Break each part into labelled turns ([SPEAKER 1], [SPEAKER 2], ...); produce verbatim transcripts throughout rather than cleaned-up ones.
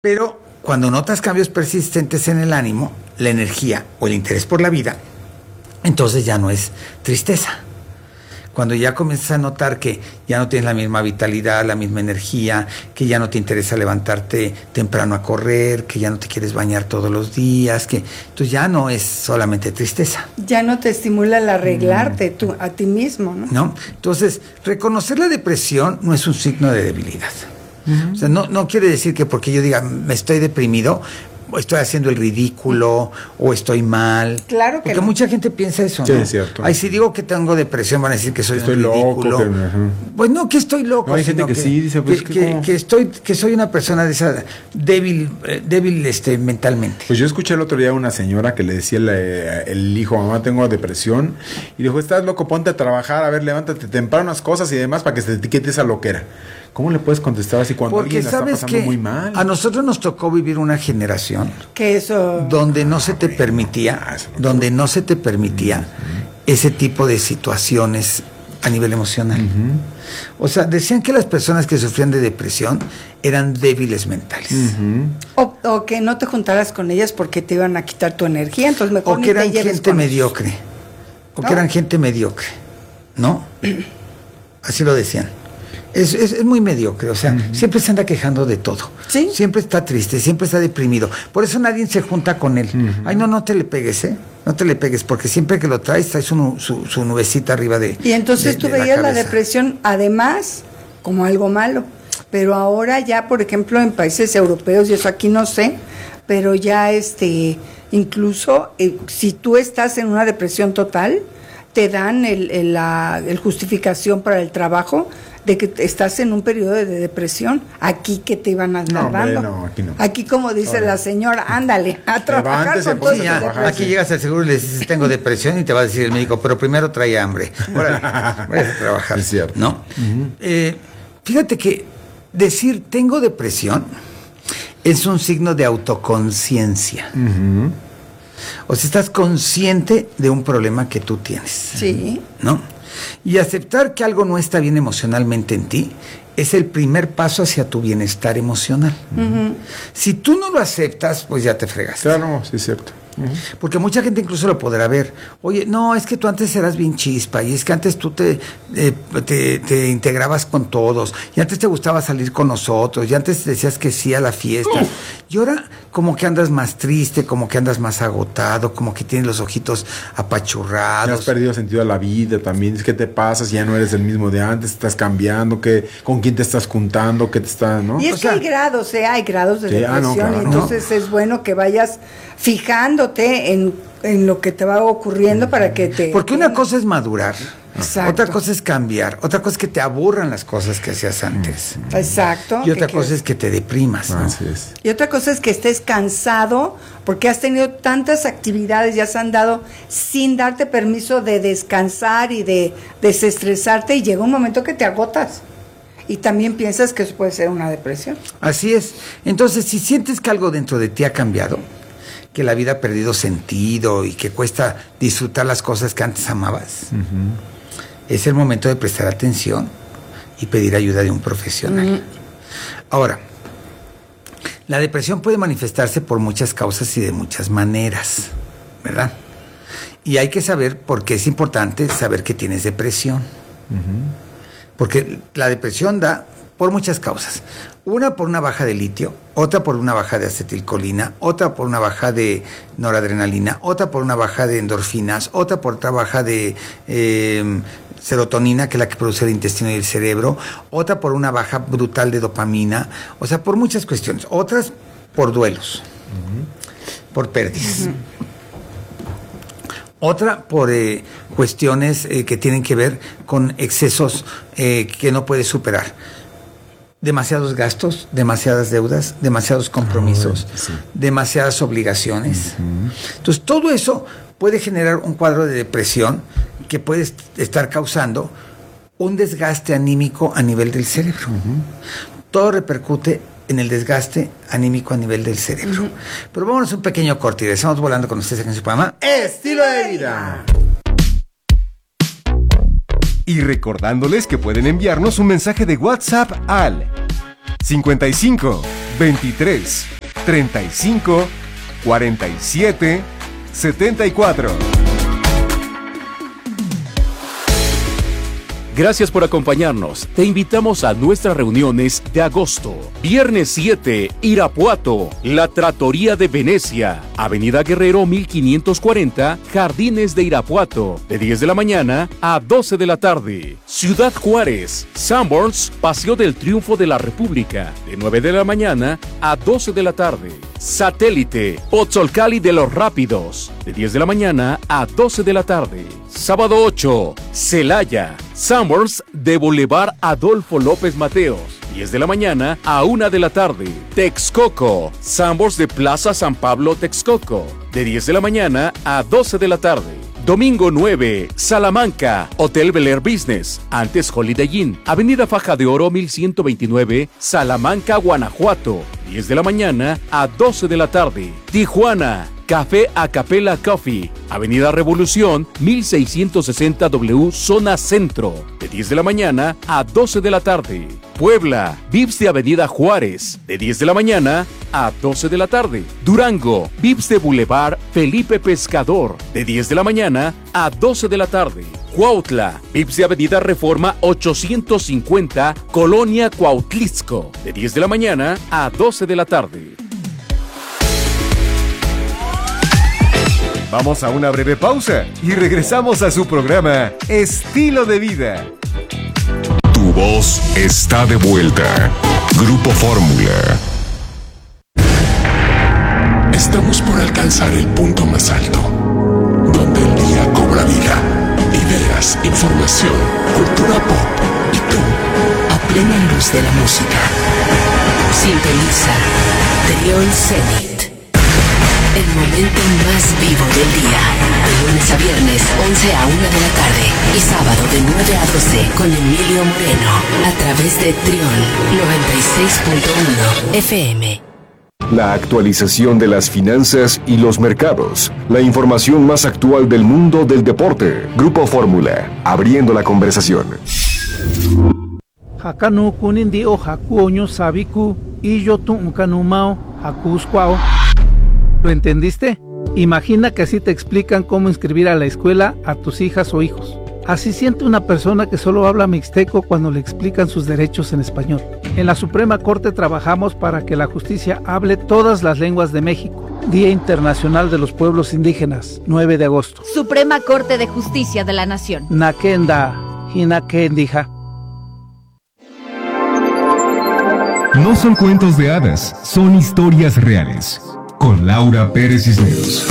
[SPEAKER 1] Pero cuando notas cambios persistentes en el ánimo, la energía o el interés por la vida, entonces ya no es tristeza. Cuando ya comienzas a notar que ya no tienes la misma vitalidad, la misma energía, que ya no te interesa levantarte temprano a correr, que ya no te quieres bañar todos los días, que entonces ya no es solamente tristeza.
[SPEAKER 2] Ya no te estimula el arreglarte mm. tú, a ti mismo, ¿no?
[SPEAKER 1] ¿No? Entonces, reconocer la depresión no es un signo de debilidad. Uh-huh. O sea, no, no quiere decir que porque yo diga me estoy deprimido, estoy haciendo el ridículo o estoy mal.
[SPEAKER 2] Claro que
[SPEAKER 1] Porque
[SPEAKER 2] no.
[SPEAKER 1] mucha gente piensa eso,
[SPEAKER 3] sí,
[SPEAKER 1] ¿no?
[SPEAKER 3] es cierto.
[SPEAKER 1] Ay, si digo que tengo depresión van a decir que soy
[SPEAKER 3] estoy
[SPEAKER 1] un ridículo.
[SPEAKER 3] Loco, que, uh-huh.
[SPEAKER 1] Pues no, que estoy loco.
[SPEAKER 3] No, hay gente que, que sí dice pues
[SPEAKER 1] que,
[SPEAKER 3] que,
[SPEAKER 1] que, que estoy que soy una persona de esa débil eh, débil este mentalmente.
[SPEAKER 3] Pues yo escuché el otro día a una señora que le decía el, el hijo, mamá, tengo depresión, y dijo, estás loco, ponte a trabajar, a ver, levántate temprano unas cosas y demás para que se te etiquete esa loquera. ¿Cómo le puedes contestar así cuando
[SPEAKER 1] Porque
[SPEAKER 3] alguien la está pasando
[SPEAKER 1] que
[SPEAKER 3] muy mal?
[SPEAKER 1] A nosotros nos tocó vivir una generación
[SPEAKER 2] que eso
[SPEAKER 1] donde no se te permitía, donde no se te permitía uh-huh. ese tipo de situaciones a nivel emocional. Uh-huh. O sea, decían que las personas que sufrían de depresión eran débiles mentales.
[SPEAKER 3] Uh-huh.
[SPEAKER 2] O, o que no te juntaras con ellas porque te iban a quitar tu energía, entonces mejor
[SPEAKER 1] o
[SPEAKER 2] ni
[SPEAKER 1] que eran
[SPEAKER 2] te lleves
[SPEAKER 1] gente
[SPEAKER 2] con
[SPEAKER 1] mediocre.
[SPEAKER 2] ellos.
[SPEAKER 1] O
[SPEAKER 2] ¿No?
[SPEAKER 1] que eran gente mediocre. ¿No? Así lo decían. Es, es, es muy mediocre, o sea, uh-huh. siempre se anda quejando de todo.
[SPEAKER 2] ¿Sí?
[SPEAKER 1] Siempre está triste, siempre está deprimido. Por eso nadie se junta con él. Uh-huh. Ay, no, no te le pegues, ¿eh? No te le pegues, porque siempre que lo traes, traes su, su, su nubecita arriba de.
[SPEAKER 2] Y entonces
[SPEAKER 1] de,
[SPEAKER 2] tú
[SPEAKER 1] de
[SPEAKER 2] veías la,
[SPEAKER 1] la
[SPEAKER 2] depresión, además, como algo malo. Pero ahora ya, por ejemplo, en países europeos, y eso aquí no sé, pero ya este, incluso eh, si tú estás en una depresión total, te dan el, el, la el justificación para el trabajo de que estás en un periodo de depresión. Aquí que te iban a
[SPEAKER 3] no,
[SPEAKER 2] dando.
[SPEAKER 3] hombre, no, aquí no.
[SPEAKER 2] Aquí, como dice
[SPEAKER 3] Oye.
[SPEAKER 2] la señora, ándale a trabajar
[SPEAKER 3] Levántese,
[SPEAKER 2] con
[SPEAKER 3] pues,
[SPEAKER 2] todo
[SPEAKER 3] sí,
[SPEAKER 2] tu
[SPEAKER 3] ya,
[SPEAKER 2] depresión.
[SPEAKER 1] Aquí llegas al seguro y le dices tengo depresión y te va a decir el médico, pero primero trae hambre. Órale, vayas a trabajar.
[SPEAKER 3] Es cierto.
[SPEAKER 1] ¿No?
[SPEAKER 3] Uh-huh.
[SPEAKER 1] Eh, fíjate que decir tengo depresión es un signo de autoconciencia.
[SPEAKER 3] Uh-huh.
[SPEAKER 1] O sea, estás consciente de un problema que tú tienes.
[SPEAKER 2] Sí.
[SPEAKER 1] ¿No? Y aceptar que algo no está bien emocionalmente en ti es el primer paso hacia tu bienestar emocional.
[SPEAKER 2] Uh-huh.
[SPEAKER 1] Si tú no lo aceptas, pues ya te fregaste.
[SPEAKER 3] Claro, sí es cierto. Uh-huh.
[SPEAKER 1] Porque mucha gente incluso lo podrá ver. Oye, no, es que tú antes eras bien chispa, y es que antes tú te, eh, te, te integrabas con todos, y antes te gustaba salir con nosotros, y antes decías que sí a la fiesta, y ahora como que andas más triste, como que andas más agotado, como que tienes los ojitos apachurrados.
[SPEAKER 3] Ya has perdido sentido a la vida también. ¿Qué te pasa si ya no eres el mismo de antes? ¿Estás cambiando? ¿Qué, ¿Con quién te estás juntando? ¿Qué te está, no?
[SPEAKER 2] Y es
[SPEAKER 1] O
[SPEAKER 2] que
[SPEAKER 1] sea,
[SPEAKER 2] hay grados, ¿eh? Hay grados de
[SPEAKER 3] sí,
[SPEAKER 2] depresión,
[SPEAKER 3] ah, no, claro.
[SPEAKER 2] entonces
[SPEAKER 1] No.
[SPEAKER 2] es bueno que vayas fijándote en, en lo que te va ocurriendo para que te...
[SPEAKER 1] Porque una cosa es madurar,
[SPEAKER 2] Exacto.
[SPEAKER 1] otra cosa es cambiar, otra cosa es que te aburran las cosas que hacías antes.
[SPEAKER 2] Exacto.
[SPEAKER 1] Y otra
[SPEAKER 2] que
[SPEAKER 1] cosa
[SPEAKER 2] quieres-
[SPEAKER 1] es que te deprimas, ¿no?
[SPEAKER 3] Así es.
[SPEAKER 2] Y otra cosa es que estés cansado porque has tenido tantas actividades, ya se han dado sin darte permiso de descansar y de desestresarte, y llega un momento que te agotas. Y también piensas que eso puede ser una depresión.
[SPEAKER 1] Así es. Entonces, si sientes que algo dentro de ti ha cambiado, que la vida ha perdido sentido y que cuesta disfrutar las cosas que antes amabas,
[SPEAKER 3] Uh-huh.
[SPEAKER 1] es el momento de prestar atención y pedir ayuda de un profesional.
[SPEAKER 2] Uh-huh.
[SPEAKER 1] Ahora, la depresión puede manifestarse por muchas causas y de muchas maneras, ¿verdad? Y hay que saber por qué es importante saber que tienes depresión.
[SPEAKER 3] Uh-huh.
[SPEAKER 1] Porque la depresión da por muchas causas. Una por una baja de litio, otra por una baja de acetilcolina, otra por una baja de noradrenalina, otra por una baja de endorfinas, otra por otra baja de eh, serotonina, que es la que produce el intestino y el cerebro, otra por una baja brutal de dopamina, o sea, por muchas cuestiones. Otras por duelos, uh-huh. por pérdidas. Uh-huh. Otra por eh, cuestiones eh, que tienen que ver con excesos eh, que no puedes superar. Demasiados gastos, demasiadas deudas, demasiados compromisos,
[SPEAKER 3] oh, sí.
[SPEAKER 1] demasiadas obligaciones. Uh-huh. Entonces, todo eso puede generar un cuadro de depresión que puede est- estar causando un desgaste anímico a nivel del cerebro. Uh-huh. Todo repercute en el desgaste anímico a nivel del cerebro. Uh-huh. Pero vámonos a un pequeño corte y regresamos volando con ustedes aquí en su programa
[SPEAKER 3] Estilo de Vida.
[SPEAKER 4] Y recordándoles que pueden enviarnos un mensaje de WhatsApp al cincuenta y cinco, veintitrés, treinta y cinco, cuarenta y siete, setenta y cuatro.
[SPEAKER 5] Gracias por acompañarnos. Te invitamos a nuestras reuniones de agosto. Viernes siete, Irapuato, La Trattoria de Venecia, Avenida Guerrero mil quinientos cuarenta, Jardines de Irapuato, de diez de la mañana a doce de la tarde. Ciudad Juárez, Sanborns, Paseo del Triunfo de la República, de nueve de la mañana a doce de la tarde. Satélite, Pozzolcali de los Rápidos, de diez de la mañana a doce de la tarde. Sábado ocho, Celaya, Sanborns de Boulevard Adolfo López Mateos, diez de la mañana a una de la tarde. Texcoco, Sanborns de Plaza San Pablo Texcoco, de diez de la mañana a doce de la tarde. Domingo nueve, Salamanca, Hotel Bel Air Business, antes Holiday Inn, Avenida Faja de Oro mil ciento veintinueve, Salamanca, Guanajuato, diez de la mañana a doce de la tarde. Tijuana, Café Acapella Coffee, Avenida Revolución mil seiscientos sesenta W, Zona Centro, de diez de la mañana a doce de la tarde. Puebla, Vips de Avenida Juárez, de diez de la mañana a doce de la tarde. Durango, Vips de Boulevard Felipe Pescador, de diez de la mañana a doce de la tarde. Cuautla, Vips de Avenida Reforma ochocientos cincuenta, Colonia Cuautlisco, de diez de la mañana a doce de la tarde.
[SPEAKER 4] Vamos a una breve pausa y regresamos a su programa Estilo de Vida.
[SPEAKER 6] Tu voz está de vuelta. Grupo Fórmula. Estamos por alcanzar el punto más alto, donde el día cobra vida. Ideas, información, cultura pop y tú, a plena luz de la música.
[SPEAKER 7] Sintoniza Trión Zenit. El momento más vivo del día. De lunes a viernes, once a una de la tarde. Y sábado de nueve a doce con Emilio Moreno. A través de Trión noventa y seis punto uno F M.
[SPEAKER 6] La actualización de las finanzas y los mercados. La información más actual del mundo del deporte. Grupo Fórmula. Abriendo la conversación.
[SPEAKER 8] Hakanu kunindi o hakuoño sabiku y yo tu kanumao hakuskwao. ¿Lo entendiste? Imagina que así te explican cómo inscribir a la escuela a tus hijas o hijos. Así siente una persona que solo habla mixteco cuando le explican sus derechos en español. En la Suprema Corte trabajamos para que la justicia hable todas las lenguas de México. Día Internacional de los Pueblos Indígenas, nueve de agosto.
[SPEAKER 9] Suprema Corte de Justicia de la Nación.
[SPEAKER 8] Nakenda, Hinakendija.
[SPEAKER 10] No son cuentos de hadas, son historias reales. Con Laura Pérez Cisneros.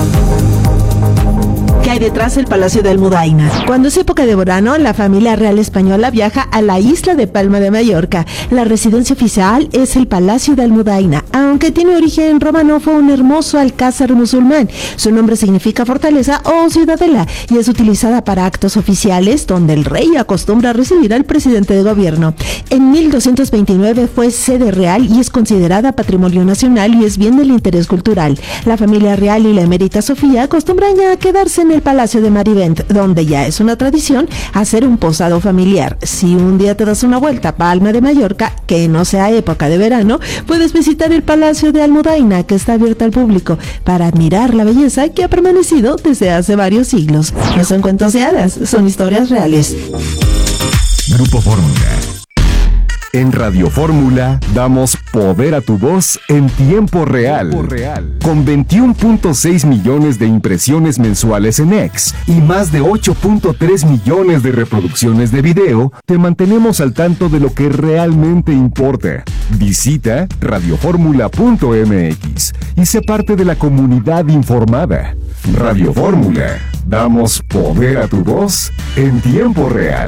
[SPEAKER 11] ¿Qué hay detrás del Palacio de Almudaina? Cuando es época de verano, la familia real española viaja a la isla de Palma de Mallorca. La residencia oficial es el Palacio de Almudaina, aunque tiene origen romano, fue un hermoso alcázar musulmán. Su nombre significa fortaleza o ciudadela y es utilizada para actos oficiales donde el rey acostumbra a recibir al presidente de gobierno. En mil doscientos veintinueve fue sede real y es considerada patrimonio nacional y es bien del interés cultural. La familia real y la emérita Sofía acostumbran ya a quedarse en el Palacio de Marivent, donde ya es una tradición hacer un posado familiar. Si un día te das una vuelta a Palma de Mallorca, que no sea época de verano, puedes visitar el Palacio de Almudaina, que está abierto al público, para admirar la belleza que ha permanecido desde hace varios siglos. No son cuentos de hadas, son historias reales.
[SPEAKER 10] Grupo Fórmula.
[SPEAKER 6] En Radio Fórmula damos poder a tu voz en tiempo real. Tiempo real. Con veintiuno punto seis millones de impresiones mensuales en X y más de ocho punto tres millones de reproducciones de video, te mantenemos al tanto de lo que realmente importa. Visita radioformula punto m x y sé parte de la comunidad informada. Radio Fórmula. Damos poder a tu voz en tiempo real.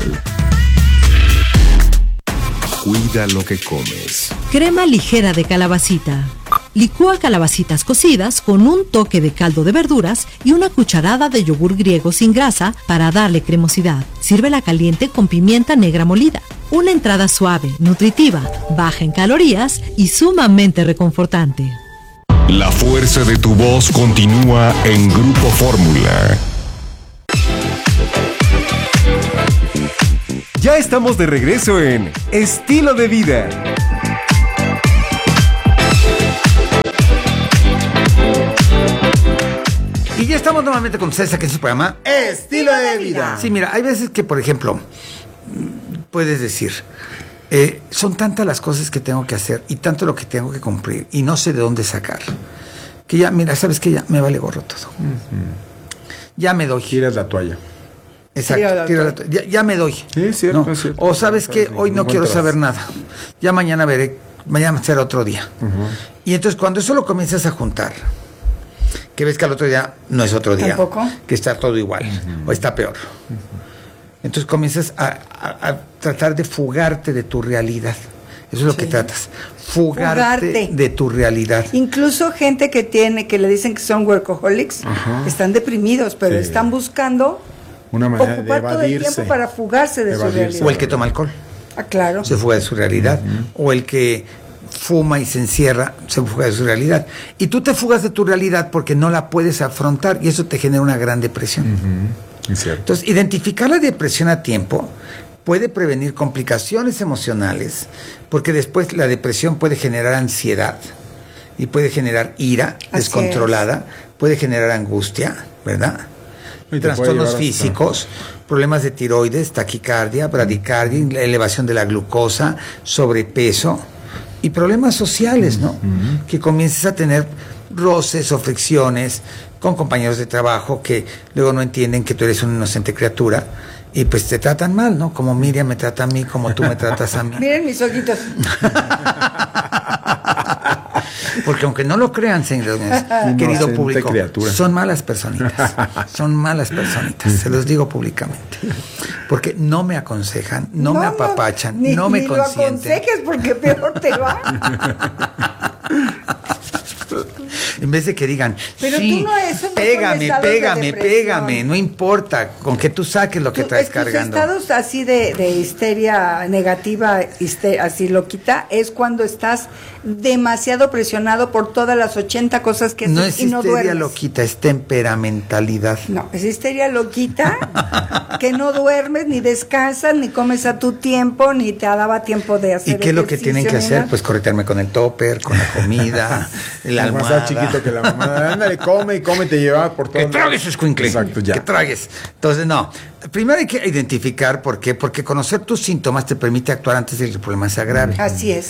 [SPEAKER 6] Cuida lo que comes.
[SPEAKER 12] Crema ligera de calabacita. Licúa calabacitas cocidas con un toque de caldo de verduras y una cucharada de yogur griego sin grasa para darle cremosidad. Sírvela caliente con pimienta negra molida. Una entrada suave, nutritiva, baja en calorías y sumamente reconfortante.
[SPEAKER 6] La fuerza de tu voz continúa en Grupo Fórmula.
[SPEAKER 4] Ya estamos de regreso en Estilo de Vida.
[SPEAKER 1] Estamos nuevamente con ustedes aquí en su programa
[SPEAKER 3] Estilo de Vida.
[SPEAKER 1] Sí, mira, hay veces que, por ejemplo, puedes decir, eh, son tantas las cosas que tengo que hacer y tanto lo que tengo que cumplir y no sé de dónde sacar, que ya, mira, ¿sabes qué? Ya me vale gorro todo. Uh-huh. Ya me doy.
[SPEAKER 3] Tiras la toalla.
[SPEAKER 1] Exacto, tira la toalla. Ya, ya me doy.
[SPEAKER 3] Sí, es cierto,
[SPEAKER 1] ¿no?
[SPEAKER 3] es cierto.
[SPEAKER 1] O sabes que hoy no quiero saber nada. Ya mañana veré, mañana será otro día. Uh-huh. Y entonces cuando eso lo comienzas a juntar, que ves que al otro día no es otro día,
[SPEAKER 2] ¿tampoco?
[SPEAKER 1] Que está todo igual, uh-huh, o está peor. Uh-huh. Entonces comienzas a, a, a tratar de fugarte de tu realidad. Eso es lo sí. que tratas. Fugarte, Fugarte de tu realidad.
[SPEAKER 2] Incluso gente que tiene, que le dicen que son workaholics, uh-huh, están deprimidos, pero sí. están buscando
[SPEAKER 3] una manera
[SPEAKER 2] ocupar
[SPEAKER 3] de
[SPEAKER 2] todo el tiempo para fugarse de, de su realidad.
[SPEAKER 1] O el que toma alcohol.
[SPEAKER 2] Ah, claro.
[SPEAKER 1] Se fuga de su realidad. Uh-huh. O el que fuma y se encierra, se fuga de su realidad. Y tú te fugas de tu realidad porque no la puedes afrontar y eso te genera una gran depresión.
[SPEAKER 3] Uh-huh. Es cierto.
[SPEAKER 1] Entonces, identificar la depresión a tiempo puede prevenir complicaciones emocionales, porque después la depresión puede generar ansiedad y puede generar ira Así descontrolada, es. puede generar angustia, ¿verdad? Y trastornos físicos, a... problemas de tiroides, taquicardia, bradicardia, uh-huh, elevación de la glucosa, sobrepeso y problemas sociales, ¿no? Uh-huh. Que comiences a tener roces o fricciones con compañeros de trabajo que luego no entienden que tú eres una inocente criatura y pues te tratan mal, ¿no? Como Miriam me trata a mí, como tú me tratas a mí.
[SPEAKER 2] Miren mis ojitos.
[SPEAKER 1] Porque aunque no lo crean, señores, querido público, criatura. son malas personitas. Son malas personitas, se los digo públicamente. Porque no me aconsejan, no, no me apapachan, no, ni, no me ni consienten.
[SPEAKER 2] Ni lo aconsejes porque peor te va.
[SPEAKER 1] En vez de que digan,
[SPEAKER 2] pero
[SPEAKER 1] sí,
[SPEAKER 2] tú no, eso no
[SPEAKER 1] pégame, pégame, pégame, no importa, con que tú saques lo que tú, traes cargando.
[SPEAKER 2] Tus estados así de, de histeria negativa, hister, así loquita, es cuando estás demasiado presionado por todas las ochenta cosas que haces
[SPEAKER 1] no es
[SPEAKER 2] y no duermes. No es histeria
[SPEAKER 1] loquita, es temperamentalidad.
[SPEAKER 2] No, es histeria loquita, que no duermes, ni descansas, ni comes a tu tiempo, ni te daba tiempo de hacer
[SPEAKER 1] ¿Y qué es lo que tienen que hacer? Pues corretearme con el topper, con la comida, la almohada.
[SPEAKER 3] Más chiquito que la mamá. Ándale, come y come, te lleva por todo.
[SPEAKER 1] Que tragues, escuincle. Exacto, ya. Que tragues. Entonces, no. Primero hay que identificar por qué. Porque conocer tus síntomas te permite actuar antes de que el problema sea grave.
[SPEAKER 2] Así es.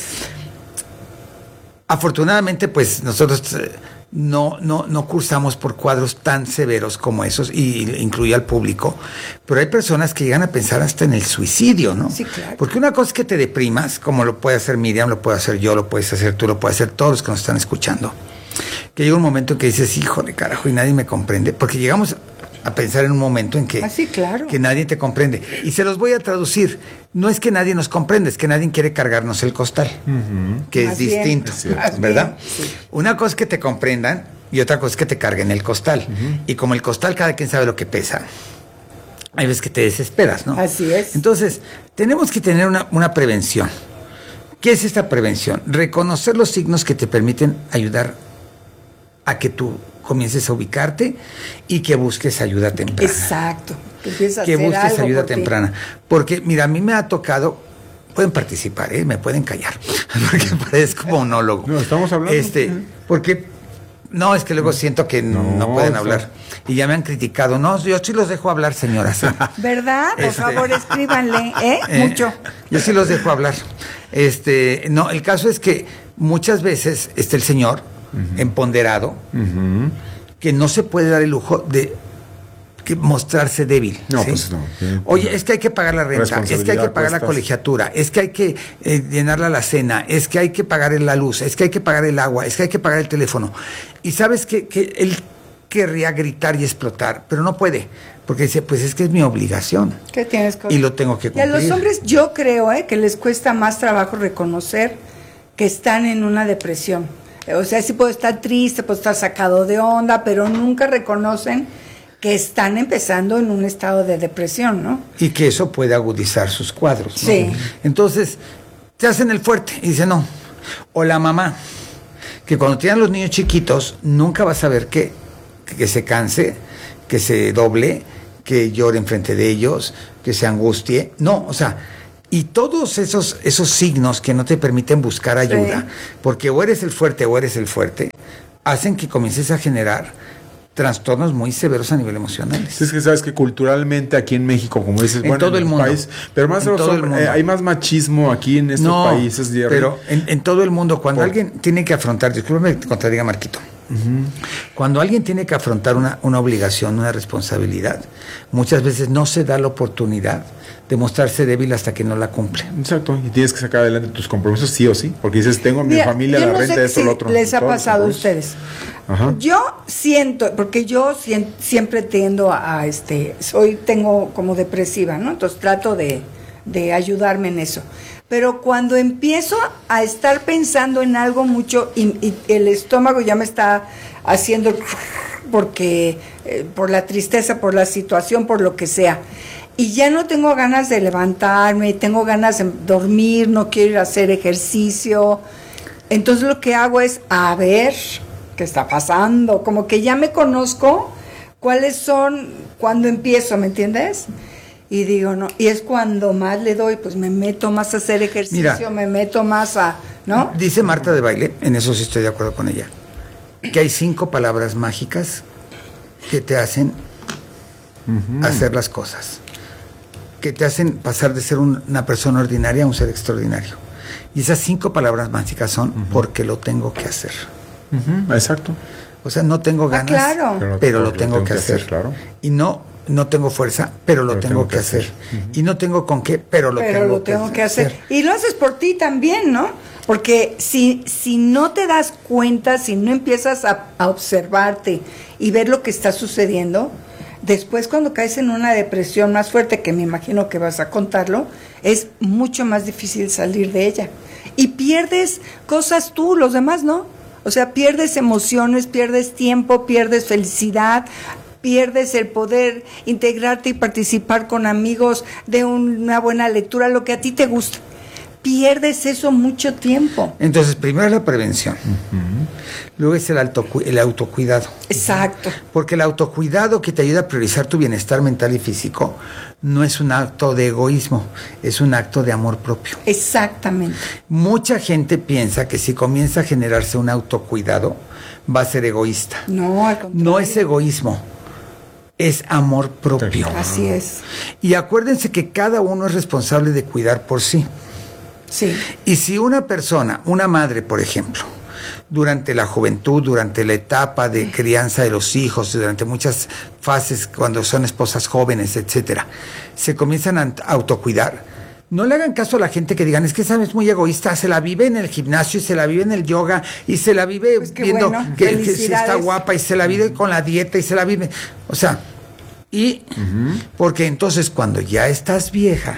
[SPEAKER 1] Afortunadamente, pues, nosotros eh, no, no, no cursamos por cuadros tan severos como esos, y incluye al público. Pero hay personas que llegan a pensar hasta en el suicidio, ¿no?
[SPEAKER 2] Sí, claro.
[SPEAKER 1] Porque una cosa es que te deprimas, como lo puede hacer Miriam, lo puede hacer yo, lo puedes hacer tú, lo puede hacer todos los que nos están escuchando. Que llega un momento en que dices, hijo de carajo, y nadie me comprende, porque llegamos a pensar en un momento en que,
[SPEAKER 2] ah, sí, claro,
[SPEAKER 1] que nadie te comprende. Y se los voy a traducir. No es que nadie nos comprende, es que nadie quiere cargarnos el costal, uh-huh, que es distinto, bien, ¿verdad? Sí. Una cosa es que te comprendan y otra cosa es que te carguen el costal. Uh-huh. Y como el costal cada quien sabe lo que pesa, hay veces que te desesperas, ¿no?
[SPEAKER 2] Así es.
[SPEAKER 1] Entonces, tenemos que tener una, una prevención. ¿Qué es esta prevención? Reconocer los signos que te permiten ayudar a que tú comiences a ubicarte y que busques ayuda temprana.
[SPEAKER 2] Exacto. Que,
[SPEAKER 1] que busques ayuda por temprana. Ti. Porque, mira, a mí me ha tocado, pueden participar, ¿eh? Me pueden callar, porque parezco monólogo.
[SPEAKER 3] No, estamos hablando.
[SPEAKER 1] Este, porque, no, es que luego siento que no, no pueden eso. hablar. Y ya me han criticado. No, yo sí los dejo hablar, señoras.
[SPEAKER 2] ¿Verdad? Por este, favor, escríbanle, ¿eh? eh Mucho.
[SPEAKER 1] Yo sí los dejo hablar. Este, no, el caso es que muchas veces está el señor Uh-huh. empoderado, uh-huh. que no se puede dar el lujo de que mostrarse débil.
[SPEAKER 3] No,
[SPEAKER 1] ¿sí?
[SPEAKER 3] pues no. Sí,
[SPEAKER 1] Oye, es que hay que pagar la renta, es que hay que pagar la colegiatura, es que hay que eh, llenarla la cena, es que hay que pagar la luz, es que hay que pagar el agua, es que hay que pagar el teléfono. Y sabes que, que él querría gritar y explotar, pero no puede, porque dice, pues es que es mi obligación.
[SPEAKER 2] ¿Qué tienes que...
[SPEAKER 1] Y lo tengo que cumplir.
[SPEAKER 2] Y a los hombres yo creo eh, que les cuesta más trabajo reconocer que están en una depresión. O sea, sí puedo estar triste, puedo estar sacado de onda, pero nunca reconocen que están empezando en un estado de depresión, ¿no?
[SPEAKER 1] Y que eso puede agudizar sus cuadros, ¿no?
[SPEAKER 2] Sí.
[SPEAKER 1] Entonces, te hacen el fuerte y dicen no. O la mamá, que cuando tienen los niños chiquitos, nunca vas a ver que, que se canse, que se doble, que llore enfrente de ellos, que se angustie. No, o sea... Y todos esos, esos signos que no te permiten buscar ayuda, sí. porque o eres el fuerte o eres el fuerte, hacen que comiences a generar trastornos muy severos a nivel emocional.
[SPEAKER 3] Es que sabes que culturalmente aquí en México, como dices,
[SPEAKER 1] en
[SPEAKER 3] bueno,
[SPEAKER 1] todo
[SPEAKER 3] en
[SPEAKER 1] el mundo,
[SPEAKER 3] país, pero más los hombres, eh, hay más machismo aquí en estos
[SPEAKER 1] no,
[SPEAKER 3] países. Jerry.
[SPEAKER 1] Pero en, en todo el mundo, cuando
[SPEAKER 3] Por...
[SPEAKER 1] alguien tiene que afrontar, discúlpame que te contradiga, Marquito, uh-huh. cuando alguien tiene que afrontar una, una obligación, una responsabilidad, muchas veces no se da la oportunidad de mostrarse débil hasta que no la cumple.
[SPEAKER 3] Exacto, y tienes que sacar adelante tus compromisos sí o sí, porque dices, tengo mi
[SPEAKER 2] Mira,
[SPEAKER 3] familia, la
[SPEAKER 2] no
[SPEAKER 3] renta,
[SPEAKER 2] sé
[SPEAKER 3] esto,
[SPEAKER 2] si
[SPEAKER 3] lo otro.
[SPEAKER 2] les ha pasado a ustedes.
[SPEAKER 3] Ajá.
[SPEAKER 2] Yo siento, porque yo sien, siempre tiendo a, a, este, soy, tengo como depresiva, ¿no? Entonces trato de, de ayudarme en eso. Pero cuando empiezo a estar pensando en algo mucho y, y el estómago ya me está haciendo porque eh, por la tristeza, por la situación, por lo que sea. Y ya no tengo ganas de levantarme, tengo ganas de dormir, no quiero ir a hacer ejercicio. Entonces lo que hago es, a ver, ¿qué está pasando? Como que ya me conozco cuáles son, cuando empiezo, ¿me entiendes? Y digo, no, y es cuando más le doy, pues me meto más a hacer ejercicio, Mira, me meto más a, ¿no?
[SPEAKER 1] Dice Marta de Baile, en eso sí estoy de acuerdo con ella, que hay cinco palabras mágicas que te hacen uh-huh. hacer las cosas, que te hacen pasar de ser un, una persona ordinaria a un ser extraordinario. Y esas cinco palabras mágicas son uh-huh. porque lo tengo que hacer.
[SPEAKER 3] Uh-huh. Exacto.
[SPEAKER 1] O sea, no tengo ganas,
[SPEAKER 2] ah, claro.
[SPEAKER 1] pero, pero lo, tengo lo tengo que, que hacer. hacer claro. Y no, no tengo fuerza, pero lo pero tengo, tengo que, que hacer. hacer. Uh-huh. Y no tengo con qué, pero lo,
[SPEAKER 2] pero
[SPEAKER 1] tengo,
[SPEAKER 2] lo tengo
[SPEAKER 1] que,
[SPEAKER 2] que hacer.
[SPEAKER 1] hacer.
[SPEAKER 2] Y lo haces por ti también, ¿no? Porque si, si no te das cuenta, si no empiezas a, a observarte y ver lo que está sucediendo, después cuando caes en una depresión más fuerte, que me imagino que vas a contarlo, es mucho más difícil salir de ella. Y pierdes cosas tú, los demás no. O sea, pierdes emociones, pierdes tiempo, pierdes felicidad, pierdes el poder integrarte y participar con amigos de una buena lectura, lo que a ti te gusta. Pierdes eso mucho tiempo.
[SPEAKER 1] Entonces, primero es la prevención. Uh-huh. Luego es el, autocu- el autocuidado.
[SPEAKER 2] Exacto.
[SPEAKER 1] Porque el autocuidado que te ayuda a priorizar tu bienestar mental y físico no es un acto de egoísmo, es un acto de amor propio.
[SPEAKER 2] Exactamente.
[SPEAKER 1] Mucha gente piensa que si comienza a generarse un autocuidado, va a ser egoísta.
[SPEAKER 2] No, al contrario.
[SPEAKER 1] No es egoísmo, es amor propio.
[SPEAKER 2] Así es.
[SPEAKER 1] Y acuérdense que cada uno es responsable de cuidar por sí.
[SPEAKER 2] Sí.
[SPEAKER 1] Y si una persona, una madre, por ejemplo, durante la juventud, durante la etapa de crianza de los hijos, durante muchas fases cuando son esposas jóvenes, etcétera, se comienzan a autocuidar, no le hagan caso a la gente que digan, es que esa es muy egoísta, se la vive en el gimnasio y se la vive en el yoga y se la vive pues viendo bueno, que, que si está guapa y se la vive con la dieta y se la vive, o sea, y uh-huh. porque entonces cuando ya estás vieja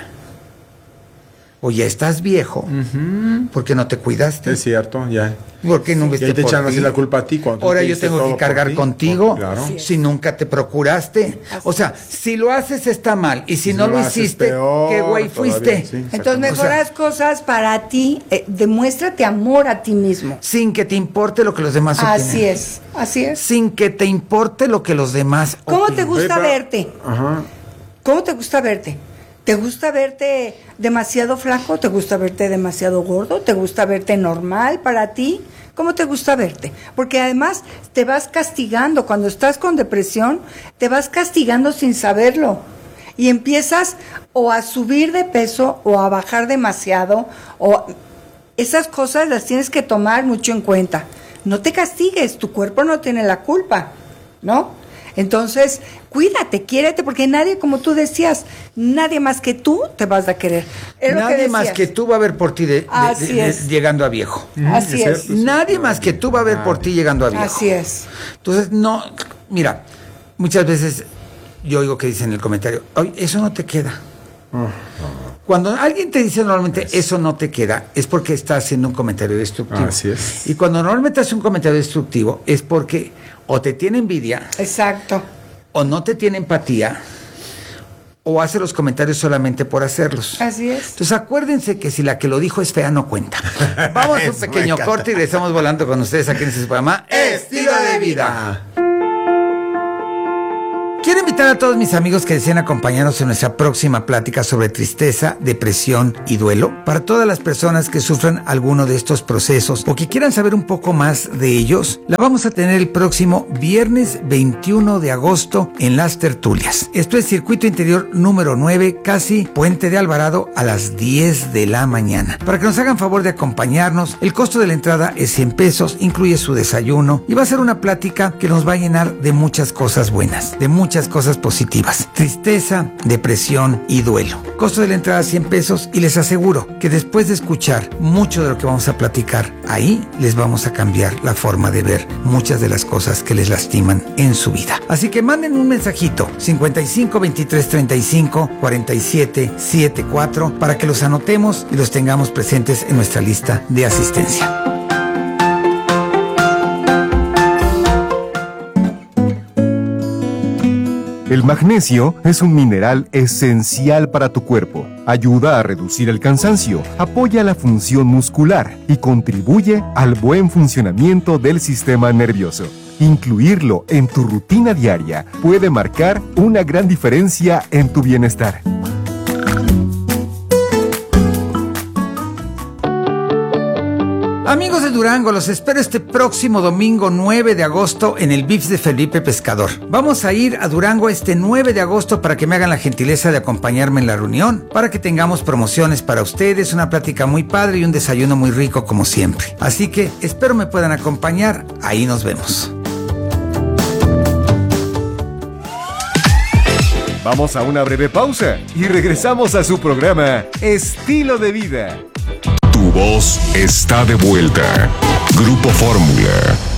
[SPEAKER 1] o ya estás viejo, uh-huh. porque no te cuidaste.
[SPEAKER 3] Es cierto, ya.
[SPEAKER 1] Porque no
[SPEAKER 3] y ahí te echan así la culpa a ti.
[SPEAKER 1] Ahora yo tengo que cargar contigo, claro. si nunca te procuraste. Así o sea, es. Si lo haces está mal, y si, si no lo hiciste, peor, ¿qué güey fuiste?
[SPEAKER 2] Sí, entonces mejoras o sea, cosas para ti, eh, demuéstrate amor a ti mismo.
[SPEAKER 1] Sin que te importe lo que los demás opinen.
[SPEAKER 2] Así es, así es.
[SPEAKER 1] Sin que te importe lo que los demás
[SPEAKER 2] ¿Cómo
[SPEAKER 1] opinen.
[SPEAKER 2] te gusta Pepa. verte?
[SPEAKER 3] Ajá.
[SPEAKER 2] ¿Cómo te gusta verte? ¿Te gusta verte demasiado flaco? ¿Te gusta verte demasiado gordo? ¿Te gusta verte normal para ti? ¿Cómo te gusta verte? Porque además te vas castigando. Cuando estás con depresión, te vas castigando sin saberlo. Y empiezas o a subir de peso o a bajar demasiado. O esas cosas las tienes que tomar mucho en cuenta. No te castigues, tu cuerpo no tiene la culpa, ¿no? Entonces, cuídate, quiérete, porque nadie, como tú decías, nadie más que tú te vas a querer. Es
[SPEAKER 1] nadie
[SPEAKER 2] que
[SPEAKER 1] más que tú va a ver por ti de, de, de, de, llegando a viejo.
[SPEAKER 2] Así es. es.
[SPEAKER 1] Nadie más que tú va a ver por ti llegando a viejo.
[SPEAKER 2] Así es.
[SPEAKER 1] Entonces, no, mira, muchas veces yo oigo que dicen en el comentario, oye, eso no te queda. Cuando alguien te dice normalmente es. eso no te queda, es porque está haciendo un comentario destructivo.
[SPEAKER 3] Así es.
[SPEAKER 1] Y cuando normalmente hace un comentario destructivo es porque o te tiene envidia.
[SPEAKER 2] Exacto.
[SPEAKER 1] O no te tiene empatía. O hace los comentarios solamente por hacerlos.
[SPEAKER 2] Así es.
[SPEAKER 1] Entonces acuérdense que si la que lo dijo es fea, no cuenta. Vamos a un pequeño corte y regresamos volando con ustedes aquí en este programa Estilo de Vida. Quiero invitar invitar a todos mis amigos que deseen acompañarnos en nuestra próxima plática sobre tristeza, depresión y duelo. Para todas las personas que sufran alguno de estos procesos o que quieran saber un poco más de ellos, la vamos a tener el próximo viernes veintiuno de agosto en Las Tertulias. Esto es Circuito Interior número nueve, casi Puente de Alvarado, a las diez de la mañana. Para que nos hagan favor de acompañarnos, el costo de la entrada es cien pesos, incluye su desayuno y va a ser una plática que nos va a llenar de muchas cosas buenas, de muchas cosas positivas. Tristeza, depresión y duelo. Costo de la entrada cien pesos y les aseguro que después de escuchar mucho de lo que vamos a platicar, ahí les vamos a cambiar la forma de ver muchas de las cosas que les lastiman en su vida. Así que manden un mensajito cincuenta y cinco, veintitrés, treinta y cinco, cuarenta y siete, setenta y cuatro para que los anotemos y los tengamos presentes en nuestra lista de asistencia.
[SPEAKER 6] El magnesio es un mineral esencial para tu cuerpo. Ayuda a reducir el cansancio, apoya la función muscular y contribuye al buen funcionamiento del sistema nervioso. Incluirlo en tu rutina diaria puede marcar una gran diferencia en tu bienestar.
[SPEAKER 1] Amigos de Durango, los espero este próximo domingo nueve de agosto en el V I P S de Felipe Pescador. Vamos a ir a Durango este nueve de agosto para que me hagan la gentileza de acompañarme en la reunión, para que tengamos promociones para ustedes, una plática muy padre y un desayuno muy rico como siempre. Así que espero me puedan acompañar, ahí nos vemos.
[SPEAKER 4] Vamos a una breve pausa y regresamos a su programa Estilo de Vida.
[SPEAKER 10] Tu voz está de vuelta. Grupo Fórmula.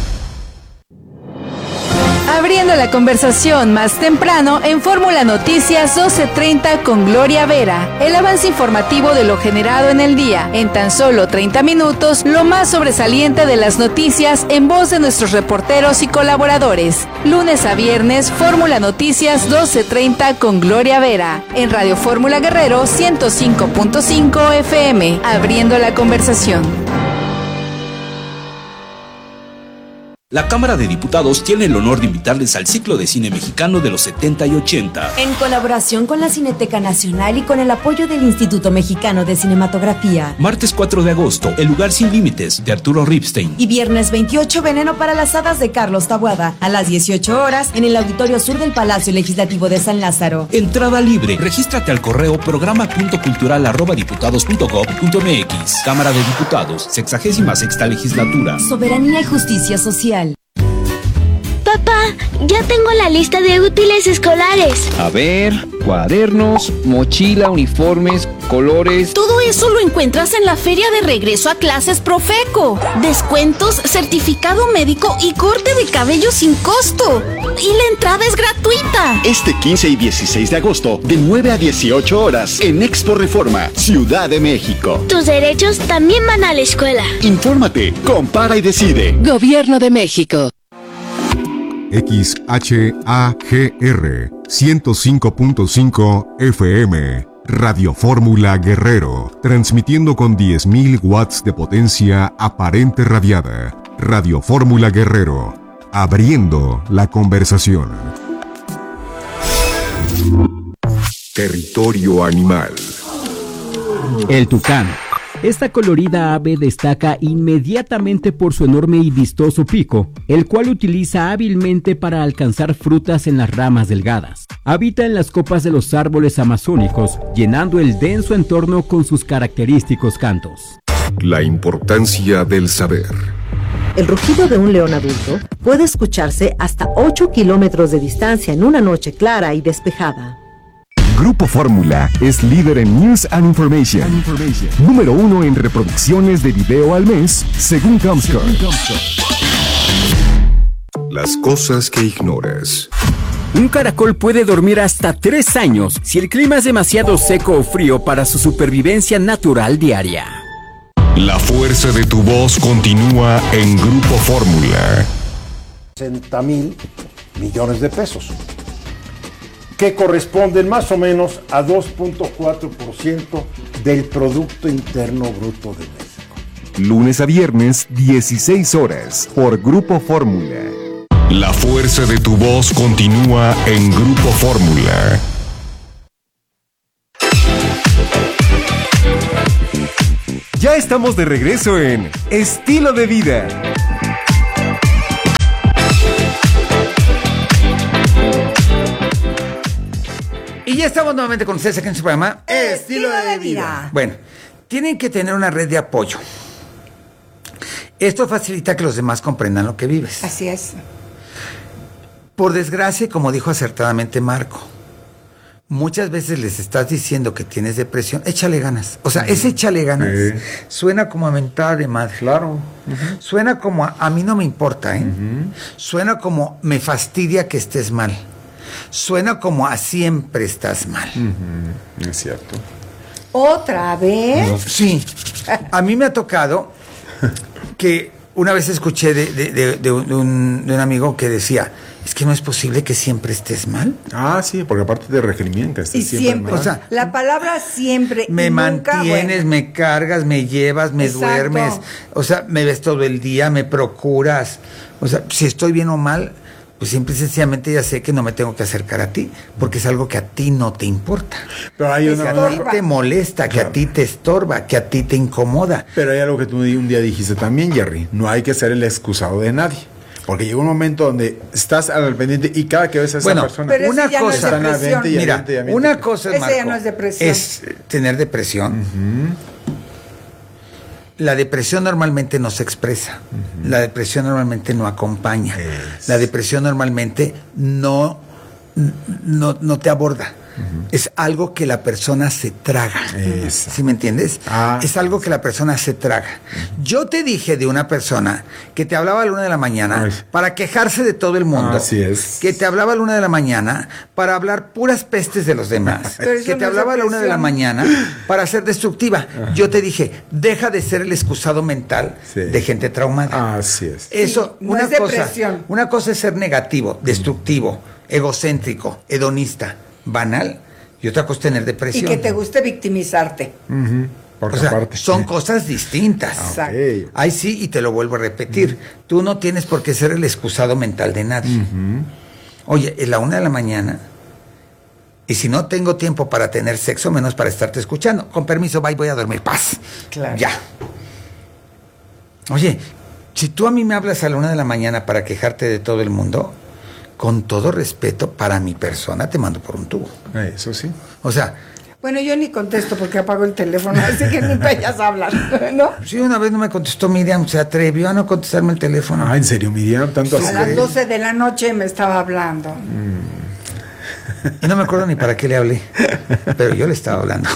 [SPEAKER 13] Abriendo la conversación más temprano en Fórmula Noticias doce treinta con Gloria Vera. El avance informativo de lo generado en el día. En tan solo treinta minutos, lo más sobresaliente de las noticias en voz de nuestros reporteros y colaboradores. Lunes a viernes, Fórmula Noticias doce treinta con Gloria Vera. En Radio Fórmula Guerrero ciento cinco punto cinco F M. Abriendo la conversación.
[SPEAKER 14] La Cámara de Diputados tiene el honor de invitarles al ciclo de cine mexicano de los setenta y ochenta.
[SPEAKER 15] En colaboración con la Cineteca Nacional y con el apoyo del Instituto Mexicano de Cinematografía.
[SPEAKER 14] Martes cuatro de agosto, El lugar sin límites, de Arturo Ripstein.
[SPEAKER 15] Y viernes veintiocho, Veneno para las hadas, de Carlos Taboada. A las dieciocho horas, en el Auditorio Sur del Palacio Legislativo de San Lázaro.
[SPEAKER 14] Entrada libre. Regístrate al correo programa punto cultural arroba diputados punto gob punto m x. Cámara de Diputados, sexagésima sexta legislatura.
[SPEAKER 15] Soberanía y justicia social.
[SPEAKER 16] Papá, ya tengo la lista de útiles escolares.
[SPEAKER 17] A ver, cuadernos, mochila, uniformes, colores.
[SPEAKER 18] Todo eso lo encuentras en la feria de regreso a clases Profeco. Descuentos, certificado médico y corte de cabello sin costo. Y la entrada es gratuita.
[SPEAKER 19] Este quince y dieciséis de agosto, de nueve a dieciocho horas, en Expo Reforma, Ciudad de México.
[SPEAKER 16] Tus derechos también van a la escuela.
[SPEAKER 19] Infórmate, compara y decide.
[SPEAKER 7] Gobierno de México.
[SPEAKER 10] X H A G R ciento cinco punto cinco F M, Radio Fórmula Guerrero, transmitiendo con diez mil watts de potencia aparente radiada. Radio Fórmula Guerrero, abriendo la conversación. Territorio animal.
[SPEAKER 5] El tucán. Esta colorida ave destaca inmediatamente por su enorme y vistoso pico, el cual utiliza hábilmente para alcanzar frutas en las ramas delgadas. Habita en las copas de los árboles amazónicos, llenando el denso entorno con sus característicos cantos.
[SPEAKER 10] La importancia del saber.
[SPEAKER 20] El rugido de un león adulto puede escucharse hasta ocho kilómetros de distancia en una noche clara y despejada.
[SPEAKER 6] Grupo Fórmula es líder en News and Information. and Information. Número uno en reproducciones de video al mes, según Comscore.
[SPEAKER 10] Las cosas que ignoras.
[SPEAKER 5] Un caracol puede dormir hasta tres años si el clima es demasiado seco o frío para su supervivencia natural diaria.
[SPEAKER 10] La fuerza de tu voz continúa en Grupo Fórmula.
[SPEAKER 21] sesenta mil millones de pesos, que corresponden más o menos a dos punto cuatro por ciento del Producto Interno Bruto de México.
[SPEAKER 6] Lunes a viernes, dieciséis horas, por Grupo Fórmula.
[SPEAKER 10] La fuerza de tu voz continúa en Grupo Fórmula.
[SPEAKER 4] Ya estamos de regreso en Estilo de Vida.
[SPEAKER 1] Y ya estamos nuevamente con ustedes aquí en su programa
[SPEAKER 2] Estilo de Vida.
[SPEAKER 1] Bueno, tienen que tener una red de apoyo. Esto facilita que los demás comprendan lo que vives.
[SPEAKER 2] Así es.
[SPEAKER 1] Por desgracia, como dijo acertadamente Marco, muchas veces les estás diciendo que tienes depresión, échale ganas. O sea, ese échale ganas
[SPEAKER 3] Sí.
[SPEAKER 1] suena como a mentada de madre.
[SPEAKER 3] Claro.
[SPEAKER 1] Uh-huh. Suena como a, a mí no me importa, ¿eh? Uh-huh. Suena como me fastidia que estés mal. Suena como a siempre estás mal.
[SPEAKER 3] Uh-huh. Es cierto.
[SPEAKER 2] ¿Otra vez?
[SPEAKER 1] Sí. A mí me ha tocado que una vez escuché de, de, de, de, un, de, un, de un amigo que decía, es que no es posible que siempre estés mal.
[SPEAKER 3] Ah, sí, porque aparte te recrimienta.
[SPEAKER 2] Y siempre, siempre o sea, la palabra siempre.
[SPEAKER 1] Me
[SPEAKER 2] y
[SPEAKER 1] mantienes,
[SPEAKER 2] nunca, bueno.
[SPEAKER 1] me cargas, me llevas, me
[SPEAKER 2] Exacto.
[SPEAKER 1] duermes, o sea, me ves todo el día, me procuras. O sea, si estoy bien o mal, pues simple y sencillamente ya sé que no me tengo que acercar a ti, porque es algo que a ti no te importa.
[SPEAKER 3] Pero hay una,
[SPEAKER 1] que a ti te molesta, que claro. a ti te estorba, que a ti te incomoda.
[SPEAKER 3] Pero hay algo que tú un día dijiste también, Jerry, no hay que ser el excusado de nadie. Porque llega un momento donde estás al pendiente y cada que ves a esa
[SPEAKER 1] bueno,
[SPEAKER 3] persona...
[SPEAKER 1] Pero una cosa,
[SPEAKER 2] no es depresión.
[SPEAKER 1] Mira, mente, mente, una mente. cosa es,
[SPEAKER 2] Marco, ya no es, depresión.
[SPEAKER 1] es tener depresión. Uh-huh. La depresión normalmente no se expresa. Uh-huh. La depresión normalmente no acompaña. Es. La depresión normalmente no, no, no te aborda. Uh-huh. Es algo que la persona se traga. Eso. ¿Sí me entiendes? Ah, es algo que la persona se traga. Uh-huh. Yo te dije de una persona que te hablaba a la una de la mañana Ay. para quejarse de todo el mundo.
[SPEAKER 3] Así es.
[SPEAKER 1] Que te hablaba a la una de la mañana para hablar puras pestes de los demás. que te no hablaba a la una de la mañana para ser destructiva. Uh-huh. Yo te dije, deja de ser el excusado mental sí. de gente traumada.
[SPEAKER 3] Así es.
[SPEAKER 1] Eso,
[SPEAKER 2] sí, no
[SPEAKER 1] una
[SPEAKER 2] es
[SPEAKER 1] cosa,
[SPEAKER 2] depresión.
[SPEAKER 1] Una cosa es ser negativo, destructivo, uh-huh. egocéntrico, hedonista, banal, y otra cosa es tener depresión.
[SPEAKER 2] Y que te guste victimizarte.
[SPEAKER 3] Uh-huh.
[SPEAKER 1] O sea, parte, son sí. cosas distintas.
[SPEAKER 2] Exacto.
[SPEAKER 1] Okay. Ahí sí, y te lo vuelvo a repetir. Uh-huh. Tú no tienes por qué ser el excusado mental de nadie. Uh-huh. Oye, es la una de la mañana, y si no tengo tiempo para tener sexo, menos para estarte escuchando. Con permiso, bye, voy a dormir. Paz.
[SPEAKER 2] Claro.
[SPEAKER 1] Ya. Oye, si tú a mí me hablas a la una de la mañana para quejarte de todo el mundo, con todo respeto para mi persona, te mando por un tubo.
[SPEAKER 3] Eso sí.
[SPEAKER 1] O sea...
[SPEAKER 2] Bueno, yo ni contesto porque apago el teléfono, así que ni vayas a hablar, ¿no?
[SPEAKER 1] Sí, una vez no me contestó Miriam, se atrevió a no contestarme el teléfono.
[SPEAKER 3] Ah, ¿en serio, Miriam? ¿Tanto
[SPEAKER 2] así? A las doce de la noche me estaba hablando.
[SPEAKER 1] Mm. Y no me acuerdo ni para qué le hablé, pero yo le estaba hablando.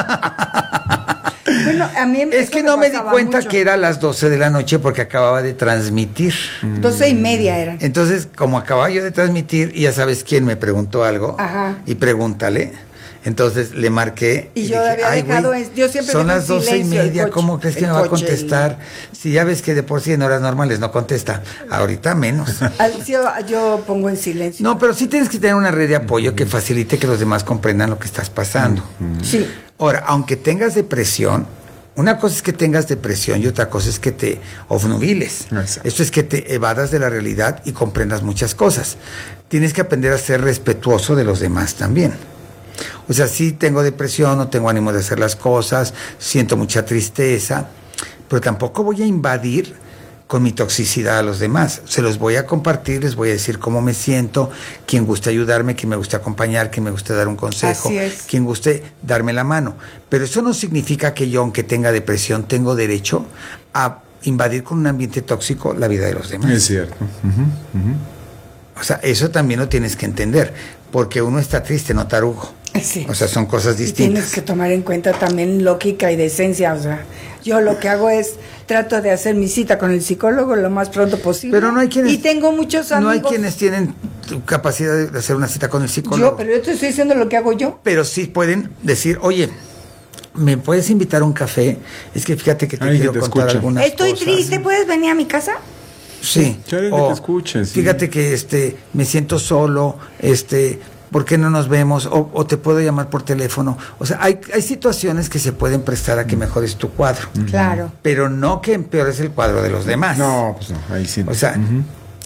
[SPEAKER 2] Bueno, a mí
[SPEAKER 1] es que
[SPEAKER 2] me
[SPEAKER 1] no me di cuenta
[SPEAKER 2] mucho.
[SPEAKER 1] que era a las doce de la noche porque acababa de transmitir.
[SPEAKER 2] Doce y media eran.
[SPEAKER 1] Entonces, como acababa yo de transmitir, y ya sabes quién me preguntó algo,
[SPEAKER 2] Ajá.
[SPEAKER 1] y pregúntale, entonces le marqué.
[SPEAKER 2] Y,
[SPEAKER 1] y
[SPEAKER 2] yo
[SPEAKER 1] dije,
[SPEAKER 2] había
[SPEAKER 1] Ay,
[SPEAKER 2] dejado,
[SPEAKER 1] güey,
[SPEAKER 2] yo siempre
[SPEAKER 1] son las doce y media,
[SPEAKER 2] coche,
[SPEAKER 1] ¿cómo crees que me va a contestar? El... Si ya ves que de por sí en horas normales no contesta, ahorita menos.
[SPEAKER 2] Al, yo, yo pongo en silencio.
[SPEAKER 1] No, pero sí tienes que tener una red de apoyo que facilite que los demás comprendan lo que estás pasando.
[SPEAKER 2] Sí.
[SPEAKER 1] Ahora, aunque tengas depresión, una cosa es que tengas depresión y otra cosa es que te obnubiles. Exacto. Esto es que te evadas de la realidad y comprendas muchas cosas. Tienes que aprender a ser respetuoso de los demás también. O sea, sí tengo depresión, no tengo ánimo de hacer las cosas, siento mucha tristeza, pero tampoco voy a invadir con mi toxicidad a los demás. Se los voy a compartir, les voy a decir cómo me siento, quien guste ayudarme, quien me guste acompañar, quien me guste dar un consejo, quien guste darme la mano. Pero eso no significa que yo, aunque tenga depresión, tengo derecho a invadir con un ambiente tóxico la vida de los demás.
[SPEAKER 3] Es cierto. Uh-huh, uh-huh.
[SPEAKER 1] O sea, eso también lo tienes que entender, porque uno está triste, no tarugo.
[SPEAKER 2] Sí.
[SPEAKER 1] O sea, son cosas distintas.
[SPEAKER 2] Y tienes que tomar en cuenta también lógica y decencia. O sea, yo lo que hago es trato de hacer mi cita con el psicólogo lo más pronto posible.
[SPEAKER 1] Pero no hay quienes.
[SPEAKER 2] Y tengo muchos amigos.
[SPEAKER 1] No hay quienes tienen capacidad de hacer una cita con el psicólogo.
[SPEAKER 2] Yo, pero yo te estoy diciendo lo que hago yo.
[SPEAKER 1] Pero sí pueden decir, oye, ¿me puedes invitar a un café? Es que fíjate que te
[SPEAKER 3] Ay,
[SPEAKER 1] quiero
[SPEAKER 3] que te
[SPEAKER 1] contar
[SPEAKER 3] escucha.
[SPEAKER 1] algunas
[SPEAKER 2] Estoy
[SPEAKER 1] cosas.
[SPEAKER 2] triste, ¿puedes venir a mi casa?
[SPEAKER 1] Sí.
[SPEAKER 3] O, te escuchen, sí.
[SPEAKER 1] Fíjate que este me siento solo, este, ¿por qué no nos vemos? O, o te puedo llamar por teléfono. O sea, hay, hay situaciones que se pueden prestar a que mejores tu cuadro.
[SPEAKER 2] Claro.
[SPEAKER 1] Pero no que empeores el cuadro de los demás.
[SPEAKER 3] No, pues no, ahí sí.
[SPEAKER 1] O sea, uh-huh.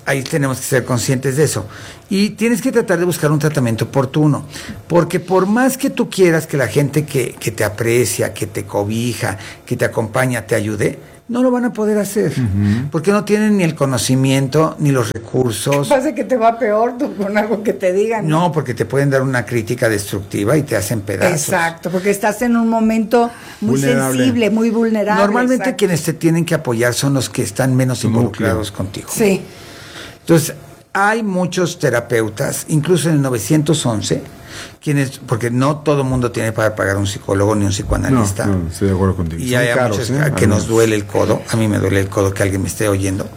[SPEAKER 1] ahí tenemos que ser conscientes de eso. Y tienes que tratar de buscar un tratamiento oportuno, porque por más que tú quieras que la gente que, que te aprecia, que te cobija, que te acompaña, te ayude, no lo van a poder hacer, uh-huh. porque no tienen ni el conocimiento, ni los recursos.
[SPEAKER 2] Pasa que te va peor tú, con algo que te digan.
[SPEAKER 1] No, porque te pueden dar una crítica destructiva y te hacen pedazos.
[SPEAKER 2] Exacto, porque estás en un momento muy vulnerable. sensible, muy vulnerable.
[SPEAKER 1] Normalmente
[SPEAKER 2] exacto.
[SPEAKER 1] quienes te tienen que apoyar son los que están menos involucrados contigo.
[SPEAKER 2] Sí.
[SPEAKER 1] Entonces, hay muchos terapeutas, incluso en el nueve once, quienes, porque no todo el mundo tiene para pagar un psicólogo ni un psicoanalista.
[SPEAKER 3] No, no, estoy de acuerdo contigo.
[SPEAKER 1] Y
[SPEAKER 3] son
[SPEAKER 1] hay
[SPEAKER 3] caros,
[SPEAKER 1] muchos
[SPEAKER 3] ¿eh?
[SPEAKER 1] que nos duele el codo. A mí me duele el codo que alguien me esté oyendo.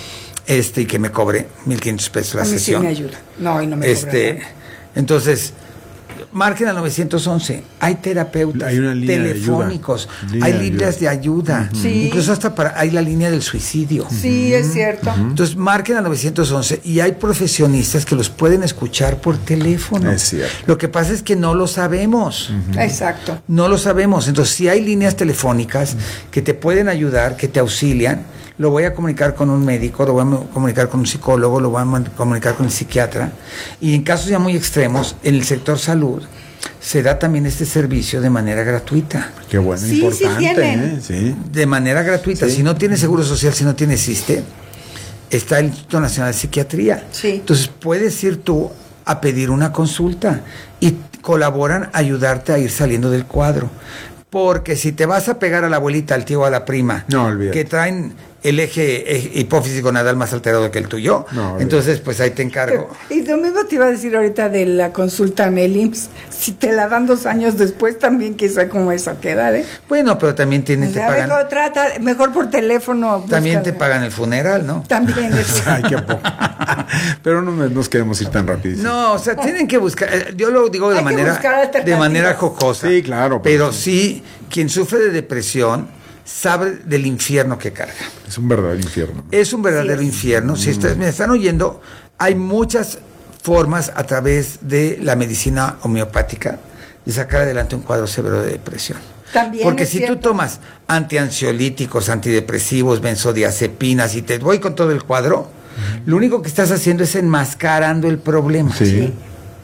[SPEAKER 1] Este, y que me cobre mil quinientos pesos la
[SPEAKER 2] a mí
[SPEAKER 1] sesión.
[SPEAKER 2] Sí me ayuda. No, y no me
[SPEAKER 1] este,
[SPEAKER 2] cobra.
[SPEAKER 1] Entonces, marquen al nueve once. Hay terapeutas
[SPEAKER 3] hay una línea
[SPEAKER 1] telefónicos,
[SPEAKER 3] de ayuda.
[SPEAKER 1] hay
[SPEAKER 3] Línea
[SPEAKER 1] líneas de ayuda.
[SPEAKER 2] Uh-huh. Sí.
[SPEAKER 1] Incluso hasta para hay la línea del suicidio.
[SPEAKER 2] Sí, uh-huh. es cierto.
[SPEAKER 1] Uh-huh. Entonces, marquen al nueve once y hay profesionistas que los pueden escuchar por teléfono.
[SPEAKER 3] Es cierto.
[SPEAKER 1] Lo que pasa es que no lo sabemos.
[SPEAKER 2] Uh-huh. Exacto.
[SPEAKER 1] No lo sabemos. Entonces, si hay líneas telefónicas uh-huh. que te pueden ayudar, que te auxilian, lo voy a comunicar con un médico, lo voy a comunicar con un psicólogo, lo voy a comunicar con el psiquiatra. Y en casos ya muy extremos, en el sector salud, se da también este servicio de manera gratuita.
[SPEAKER 3] Qué bueno,
[SPEAKER 2] sí,
[SPEAKER 3] importante.
[SPEAKER 2] Sí
[SPEAKER 3] ¿eh? Sí.
[SPEAKER 1] De manera gratuita. Sí. Si no tienes seguro social, si no tienes ISSSTE, está el Instituto Nacional de Psiquiatría.
[SPEAKER 2] Sí.
[SPEAKER 1] Entonces puedes ir tú a pedir una consulta y colaboran a ayudarte a ir saliendo del cuadro. Porque si te vas a pegar a la abuelita, al tío o a la prima,
[SPEAKER 3] no, olvídate.
[SPEAKER 1] Que traen el eje eh, hipófisis gonadal más alterado que el tuyo, no, entonces pues ahí te encargo.
[SPEAKER 2] Y lo mismo te iba a decir ahorita de la consulta en el I M S S, si te la dan dos años después también quizá como esa queda, ¿eh?
[SPEAKER 1] Bueno, pero también tienen, te pagan...
[SPEAKER 2] Mejor, trata, mejor por teléfono.
[SPEAKER 1] También
[SPEAKER 2] busca,
[SPEAKER 1] te pagan el funeral, ¿no?
[SPEAKER 2] También eso.
[SPEAKER 3] Ay, qué poco. Pero no nos queremos ir tan rápido.
[SPEAKER 1] No, o sea, tienen que buscar, yo lo digo de
[SPEAKER 2] Hay
[SPEAKER 1] manera de manera jocosa.
[SPEAKER 3] Sí, claro.
[SPEAKER 1] Pero, pero sí, quien sufre de depresión sabe del infierno que carga.
[SPEAKER 3] Es un verdadero infierno.
[SPEAKER 1] Es un verdadero sí, infierno. Si está, me están oyendo, hay muchas formas a través de la medicina homeopática de sacar adelante un cuadro severo de depresión.
[SPEAKER 2] También
[SPEAKER 1] Porque
[SPEAKER 2] es
[SPEAKER 1] si
[SPEAKER 2] cierto.
[SPEAKER 1] tú tomas antiansiolíticos, antidepresivos, benzodiazepinas y te voy con todo el cuadro, uh-huh. lo único que estás haciendo es enmascarando el problema.
[SPEAKER 3] Sí. ¿Sí?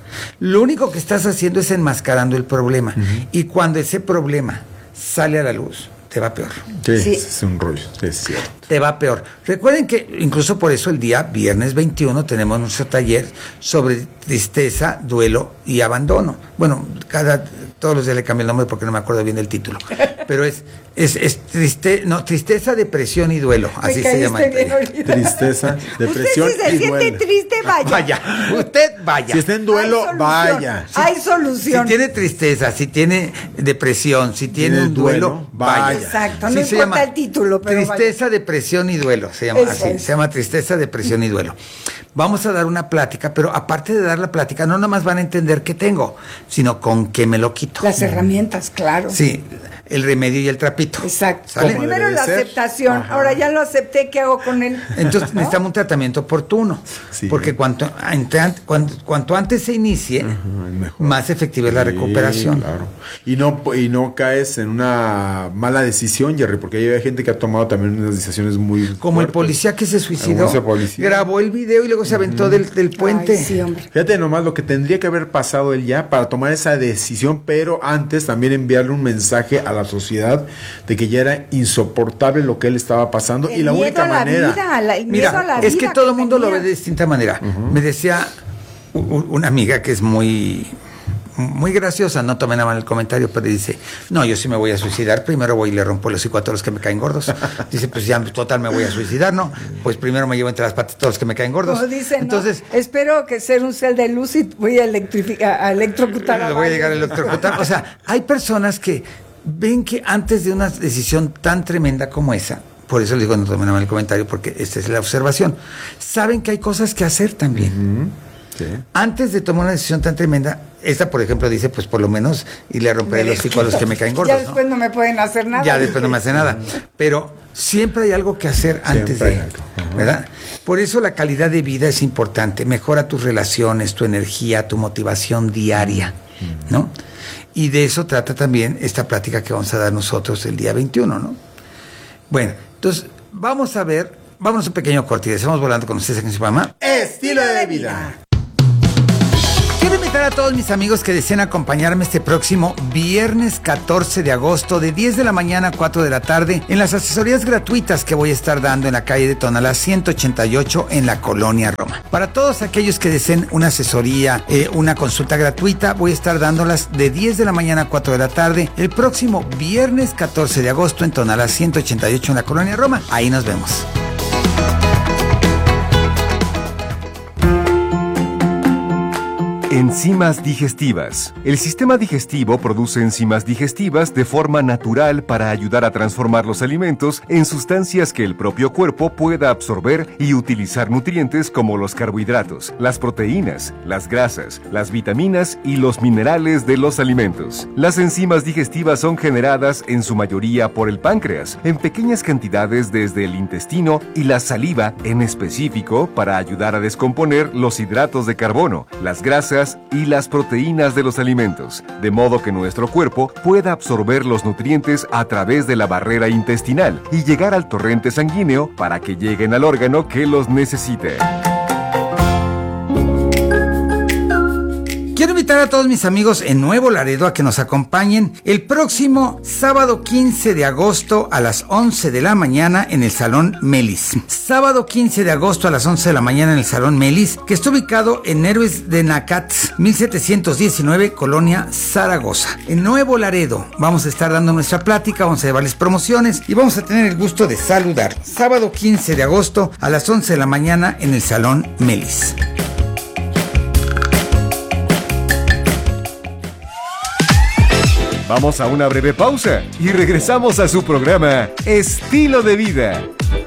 [SPEAKER 1] Lo único que estás haciendo es enmascarando el problema. Uh-huh. Y cuando ese problema sale a la luz, te va peor.
[SPEAKER 3] Sí, sí. Es un rollo, es cierto.
[SPEAKER 1] Te va peor. Recuerden que incluso por eso el día viernes veintiuno tenemos nuestro taller sobre tristeza, duelo y abandono. Bueno, cada todos los días le cambio el nombre porque no me acuerdo bien del título. Pero es es, es triste, no, tristeza, depresión y duelo. Así se llama.
[SPEAKER 3] Tristeza, depresión
[SPEAKER 2] usted si se
[SPEAKER 3] y duelo.
[SPEAKER 2] siente triste, vaya.
[SPEAKER 1] Vaya, usted vaya.
[SPEAKER 3] Si está en duelo,
[SPEAKER 2] Hay
[SPEAKER 3] vaya.
[SPEAKER 2] Si, Hay solución.
[SPEAKER 1] Si tiene tristeza, si tiene depresión, si tiene,
[SPEAKER 3] ¿Tiene
[SPEAKER 1] un duelo,
[SPEAKER 3] duelo?
[SPEAKER 1] vaya.
[SPEAKER 3] Vaya.
[SPEAKER 2] Exacto,
[SPEAKER 1] Sí,
[SPEAKER 2] no
[SPEAKER 1] se
[SPEAKER 2] importa
[SPEAKER 1] llama
[SPEAKER 2] el título, pero
[SPEAKER 1] tristeza,
[SPEAKER 2] vaya.
[SPEAKER 1] depresión y duelo, se llama
[SPEAKER 2] Eso
[SPEAKER 1] así,
[SPEAKER 2] es.
[SPEAKER 1] se llama tristeza, depresión y duelo. Vamos a dar una plática, pero aparte de dar la plática, no nomás van a entender qué tengo, sino con qué me lo quito.
[SPEAKER 2] Las herramientas, claro.
[SPEAKER 1] Sí, el remedio y el trapito.
[SPEAKER 2] Exacto.
[SPEAKER 1] ¿Sale?
[SPEAKER 2] Primero la
[SPEAKER 3] ser.
[SPEAKER 2] aceptación,
[SPEAKER 3] Ajá.
[SPEAKER 2] ahora ya lo acepté, ¿qué hago con él?
[SPEAKER 1] Entonces
[SPEAKER 2] ¿no?
[SPEAKER 1] necesitamos un tratamiento oportuno,
[SPEAKER 3] Sí.
[SPEAKER 1] porque cuanto, ante- cuanto, cuanto antes se inicie,
[SPEAKER 3] Ajá, es mejor.
[SPEAKER 1] más efectiva es la
[SPEAKER 3] Sí,
[SPEAKER 1] recuperación.
[SPEAKER 3] Claro. Y no, y no caes en una mala decisión, Jerry, porque hay gente que ha tomado también unas decisiones muy
[SPEAKER 1] Como el
[SPEAKER 3] fuertes.
[SPEAKER 1] policía que se suicidó,
[SPEAKER 3] Ese policía.
[SPEAKER 1] grabó el video y luego se aventó
[SPEAKER 3] Ujú.
[SPEAKER 1] del, del puente.
[SPEAKER 2] Ay, sí, hombre.
[SPEAKER 3] Fíjate nomás lo que tendría que haber pasado él ya para tomar esa decisión, pero antes también enviarle un mensaje a la sociedad de que ya era insoportable lo que él estaba pasando
[SPEAKER 2] El
[SPEAKER 3] y la
[SPEAKER 2] miedo
[SPEAKER 3] única
[SPEAKER 2] a la
[SPEAKER 3] manera.
[SPEAKER 2] vida, la- el miedo
[SPEAKER 1] Mira,
[SPEAKER 2] a la
[SPEAKER 1] es que
[SPEAKER 2] vida
[SPEAKER 1] todo el mundo lo ve
[SPEAKER 2] tenía.
[SPEAKER 1] de distinta manera.
[SPEAKER 3] Ujú.
[SPEAKER 1] Me decía u- u- una amiga que es muy muy graciosa, no tomen a mal el comentario, pero dice, no, yo sí me voy a suicidar, primero voy y le rompo el hocico a todos los que me caen gordos. Dice, pues ya, total, me voy a suicidar, ¿no? Pues primero me llevo entre las patas todos los que me caen gordos.
[SPEAKER 2] Como dicen,
[SPEAKER 1] Entonces,
[SPEAKER 2] ¿no? Espero que ser un cel de luz y voy a, electrificar, a electrocutar a
[SPEAKER 1] le voy a
[SPEAKER 2] varios.
[SPEAKER 1] llegar a electrocutar. O sea, hay personas que ven que antes de una decisión tan tremenda como esa, por eso les digo, no tomen a mal el comentario, porque esta es la observación, saben que hay cosas que hacer también.
[SPEAKER 3] Ujú. Sí.
[SPEAKER 1] Antes de tomar una decisión tan tremenda, esta, por ejemplo, dice, pues por lo menos, y le romperé
[SPEAKER 2] Me
[SPEAKER 1] el hocico a los que me caen gordos,
[SPEAKER 2] Ya
[SPEAKER 1] ¿no?
[SPEAKER 2] después no me pueden hacer nada.
[SPEAKER 1] Ya después no me hace nada. Pero siempre hay algo que hacer antes
[SPEAKER 3] Siempre hay
[SPEAKER 1] de,
[SPEAKER 3] algo. Ajá.
[SPEAKER 1] ¿verdad? Por eso la calidad de vida es importante. Mejora tus relaciones, tu energía, tu motivación diaria, ¿no? Y de eso trata también esta plática que vamos a dar nosotros el día veintiuno, ¿no? Bueno, entonces vamos a ver vámonos un pequeño corte y estamos volando con ustedes aquí en su programa
[SPEAKER 21] Estilo de Vida.
[SPEAKER 1] Quiero invitar a todos mis amigos que deseen acompañarme este próximo viernes catorce de agosto de diez de la mañana a cuatro de la tarde en las asesorías gratuitas que voy a estar dando en la calle de Tonalá ciento ochenta y ocho en la Colonia Roma. Para todos aquellos que deseen una asesoría, eh, una consulta gratuita, voy a estar dándolas de diez de la mañana a cuatro de la tarde el próximo viernes catorce de agosto en Tonalá ciento ochenta y ocho en la Colonia Roma. Ahí nos vemos.
[SPEAKER 4] Enzimas digestivas. El sistema digestivo produce enzimas digestivas de forma natural para ayudar a transformar los alimentos en sustancias que el propio cuerpo pueda absorber y utilizar nutrientes como los carbohidratos, las proteínas, las grasas, las vitaminas y los minerales de los alimentos. Las enzimas digestivas son generadas en su mayoría por el páncreas, en pequeñas cantidades desde el intestino y la saliva en específico para ayudar a descomponer los hidratos de carbono, las grasas y las proteínas de los alimentos, de modo que nuestro cuerpo pueda absorber los nutrientes a través de la barrera intestinal y llegar al torrente sanguíneo para que lleguen al órgano que los necesite.
[SPEAKER 1] Quiero invitar a todos mis amigos en Nuevo Laredo a que nos acompañen el próximo sábado quince de agosto a las once de la mañana en el Salón Melis. Sábado quince de agosto a las once de la mañana en el Salón Melis, que está ubicado en Héroes de Nacatz, mil setecientos diecinueve, Colonia Zaragoza. En Nuevo Laredo vamos a estar dando nuestra plática, vamos a llevarles promociones y vamos a tener el gusto de saludar. Sábado quince de agosto a las once de la mañana en el Salón Melis.
[SPEAKER 4] Vamos a una breve pausa y regresamos a su programa Estilo de Vida.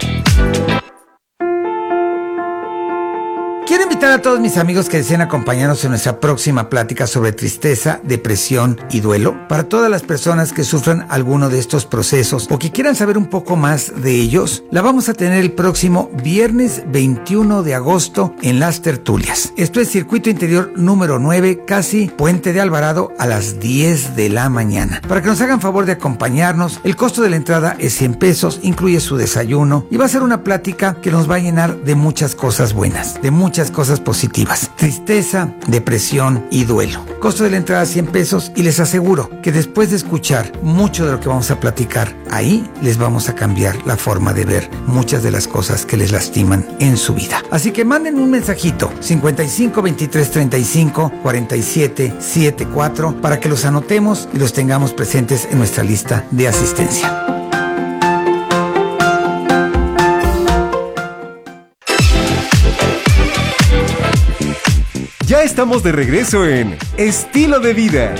[SPEAKER 1] Quiero invitar a todos mis amigos que deseen acompañarnos en nuestra próxima plática sobre tristeza, depresión y duelo. Para todas las personas que sufran alguno de estos procesos o que quieran saber un poco más de ellos, la vamos a tener el próximo viernes veintiuno de agosto en Las Tertulias. Esto es Circuito Interior número nueve, casi Puente de Alvarado, a las diez de la mañana. Para que nos hagan favor de acompañarnos, el costo de la entrada es cien pesos, incluye su desayuno y va a ser una plática que nos va a llenar de muchas cosas buenas, de muchas cosas positivas. Tristeza, depresión y duelo. Costo de la entrada cien pesos y les aseguro que después de escuchar mucho de lo que vamos a platicar ahí, les vamos a cambiar la forma de ver muchas de las cosas que les lastiman en su vida. Así que manden un mensajito cincuenta y cinco veintitrés treinta y cinco cuarenta y siete setenta y cuatro para que los anotemos y los tengamos presentes en nuestra lista de asistencia.
[SPEAKER 4] Ya estamos de regreso en Estilo de Vida.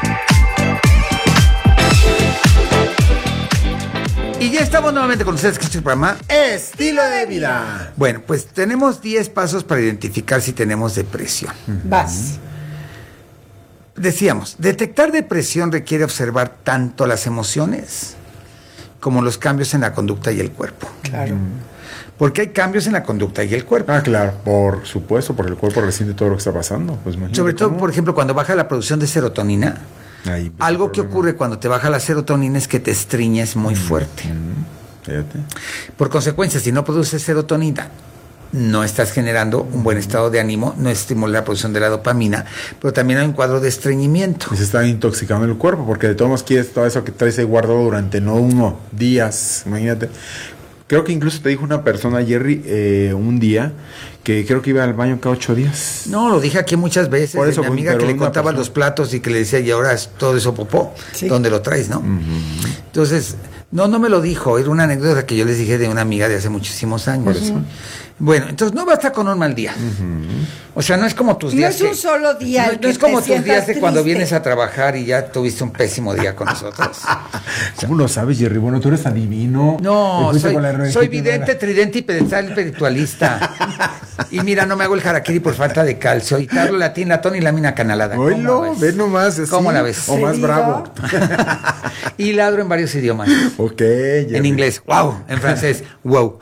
[SPEAKER 1] Y ya estamos nuevamente con ustedes, que este programa
[SPEAKER 21] Estilo de Vida.
[SPEAKER 1] Bueno, pues tenemos diez pasos para identificar si tenemos depresión.
[SPEAKER 2] Vas.
[SPEAKER 1] Decíamos, detectar depresión requiere observar tanto las emociones como los cambios en la conducta y el cuerpo.
[SPEAKER 2] Claro.
[SPEAKER 1] Porque hay cambios en la conducta y el cuerpo.
[SPEAKER 3] Ah, claro, por supuesto, porque el cuerpo resiente todo lo que está pasando. Pues
[SPEAKER 1] sobre todo, cómo. Por ejemplo, cuando baja la producción de serotonina, Ahí, algo que ocurre cuando te baja la serotonina es que te estriñes muy mm, fuerte. Mm, fíjate. Por consecuencia, si no produces serotonina, no estás generando un buen estado de ánimo, no estimula la producción de la dopamina, pero también hay un cuadro de estreñimiento.
[SPEAKER 3] Y se está intoxicando el cuerpo, porque de todos modos quieres todo eso que traes ahí guardado durante no uno, días, imagínate. Creo que incluso te dijo una persona, Jerry, eh, un día, que creo que iba al baño cada ocho días.
[SPEAKER 1] No, lo dije aquí muchas veces. Por eso, mi amiga que le contaba persona. los platos y que le decía, y ahora es todo eso popó, sí. ¿Dónde lo traes, no? Uh-huh. Entonces, no, no me lo dijo, era una anécdota que yo les dije de una amiga de hace muchísimos años. Uh-huh. Bueno, entonces no basta con un mal día. Uh-huh. O sea, no es como tus
[SPEAKER 2] no
[SPEAKER 1] días.
[SPEAKER 2] No es un que, solo día.
[SPEAKER 1] No, no es como tus días de cuando vienes a trabajar y ya tuviste un pésimo día con nosotros.
[SPEAKER 3] ¿Cómo lo sabes, Jerry? Bueno, tú eres adivino.
[SPEAKER 1] No, soy, soy vidente, tridente y pedestal espiritualista. Y mira, no me hago el harakiri por falta de calcio. Y te hablo latín, latón y lámina canalada.
[SPEAKER 3] Oílo, ve nomás. Así,
[SPEAKER 1] ¿cómo la ves?
[SPEAKER 3] O más bravo.
[SPEAKER 1] Y ladro en varios idiomas.
[SPEAKER 3] Ok, Jerry.
[SPEAKER 1] En inglés, wow. En francés, wow.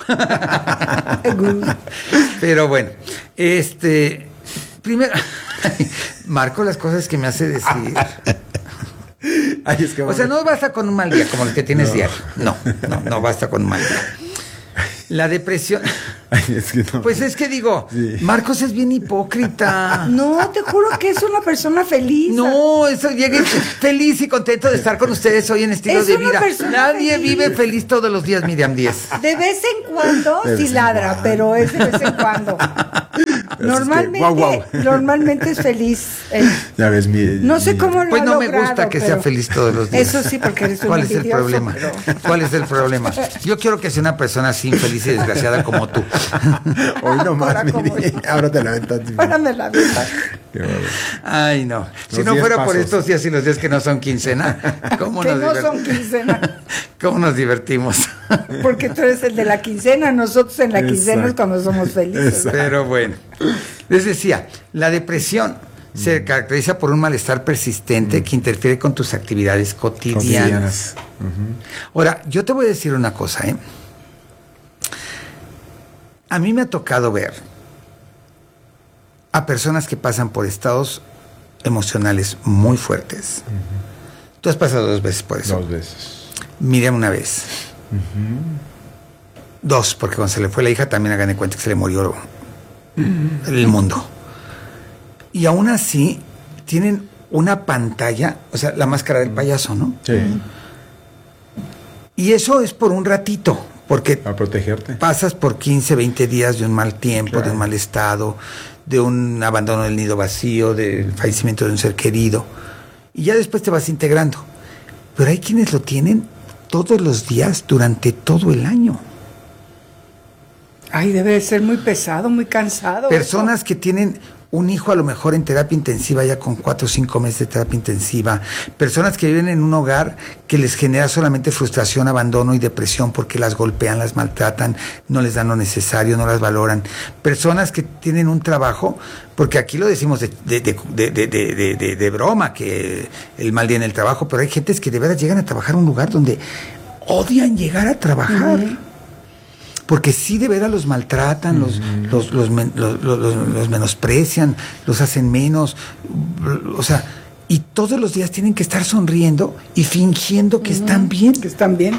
[SPEAKER 1] Pero bueno, este, primero, marco las cosas que me hace decir.
[SPEAKER 3] Ay, es que
[SPEAKER 1] o sea, no basta con un mal día como el que tienes no. diario. No, no, no basta con un mal día. La depresión.
[SPEAKER 3] Ay, es que no.
[SPEAKER 1] Pues es que digo,
[SPEAKER 3] Sí.
[SPEAKER 1] Marcos es bien hipócrita.
[SPEAKER 2] No, te juro que es una persona feliz.
[SPEAKER 1] No, eso llegué feliz y contento de estar con ustedes hoy en Estilo
[SPEAKER 2] Es
[SPEAKER 1] de
[SPEAKER 2] una
[SPEAKER 1] Vida.
[SPEAKER 2] persona
[SPEAKER 1] Nadie
[SPEAKER 2] feliz.
[SPEAKER 1] vive feliz todos los días, Miriam Díez.
[SPEAKER 2] De vez en cuando
[SPEAKER 1] De vez
[SPEAKER 2] sí
[SPEAKER 1] en
[SPEAKER 2] ladra,
[SPEAKER 1] cuando.
[SPEAKER 2] pero es de vez en cuando. Normalmente,
[SPEAKER 3] guau, guau.
[SPEAKER 2] normalmente es feliz. él.
[SPEAKER 3] Ya ves, mi.
[SPEAKER 2] No sé cómo lo
[SPEAKER 1] Pues
[SPEAKER 2] ha
[SPEAKER 1] no me
[SPEAKER 2] logrado,
[SPEAKER 1] gusta que sea
[SPEAKER 2] pero-
[SPEAKER 1] feliz todos los días.
[SPEAKER 2] Eso sí, porque eres un
[SPEAKER 1] ¿Cuál es el
[SPEAKER 2] envidioso,
[SPEAKER 1] problema?
[SPEAKER 2] pero-
[SPEAKER 1] ¿Cuál es el problema? Yo quiero que sea una persona así infeliz y desgraciada como tú.
[SPEAKER 3] Hoy no más,
[SPEAKER 2] Ahora
[SPEAKER 3] mi.
[SPEAKER 2] como yo.
[SPEAKER 3] Ahora te la aventaste.
[SPEAKER 2] Ahora me la vida.
[SPEAKER 3] Qué bárbaro.
[SPEAKER 1] Ay, no. Si
[SPEAKER 3] Los
[SPEAKER 1] no
[SPEAKER 3] diez
[SPEAKER 1] fuera por
[SPEAKER 3] pasos.
[SPEAKER 1] estos días y los días que no son quincena, ¿cómo
[SPEAKER 2] Que
[SPEAKER 1] nos,
[SPEAKER 2] no
[SPEAKER 1] divert-
[SPEAKER 2] son quincena,
[SPEAKER 1] ¿cómo nos divertimos?
[SPEAKER 2] porque tú eres el de la quincena, nosotros en la quincena es
[SPEAKER 1] Exacto.
[SPEAKER 2] cuando somos felices.
[SPEAKER 1] Pero bueno, les decía, la depresión se caracteriza por un malestar persistente que interfiere con tus actividades cotidianas.
[SPEAKER 3] Cotidianas.
[SPEAKER 1] Ahora, yo te voy a decir una cosa, ¿eh? A mí me ha tocado ver a personas que pasan por estados emocionales muy fuertes. Tú has pasado dos veces por eso.
[SPEAKER 3] Dos veces.
[SPEAKER 1] Miriam una vez. Dos, porque cuando se le fue la hija también hagan de cuenta que se le murió el mundo. Y aún así tienen una pantalla, o sea, la máscara del payaso, ¿no?
[SPEAKER 3] Sí.
[SPEAKER 1] Y eso es por un ratito, porque
[SPEAKER 3] A protegerte.
[SPEAKER 1] pasas por quince, veinte días de un mal tiempo,
[SPEAKER 3] Claro.
[SPEAKER 1] de un mal estado, de un abandono del nido vacío, del fallecimiento de un ser querido. Y ya después te vas integrando. Pero hay quienes lo tienen todos los días durante todo el año.
[SPEAKER 2] Ay, debe de ser muy pesado, muy cansado.
[SPEAKER 1] Personas que tienen un hijo a lo mejor en terapia intensiva ya con cuatro o cinco meses de terapia intensiva. Personas que viven en un hogar que les genera solamente frustración, abandono y depresión porque las golpean, las maltratan, no les dan lo necesario, no las valoran. Personas que tienen un trabajo, porque aquí lo decimos de, de, de, de, de, de, de, de broma, que el mal día en el trabajo, pero hay gentes que de verdad llegan a trabajar a un lugar donde odian llegar a trabajar. Uh-huh. Porque sí de veras los maltratan, los, uh-huh. los, los, men, los, los, los menosprecian, los hacen menos, o sea, y todos los días tienen que estar sonriendo y fingiendo que uh-huh. están bien.
[SPEAKER 2] Que están bien.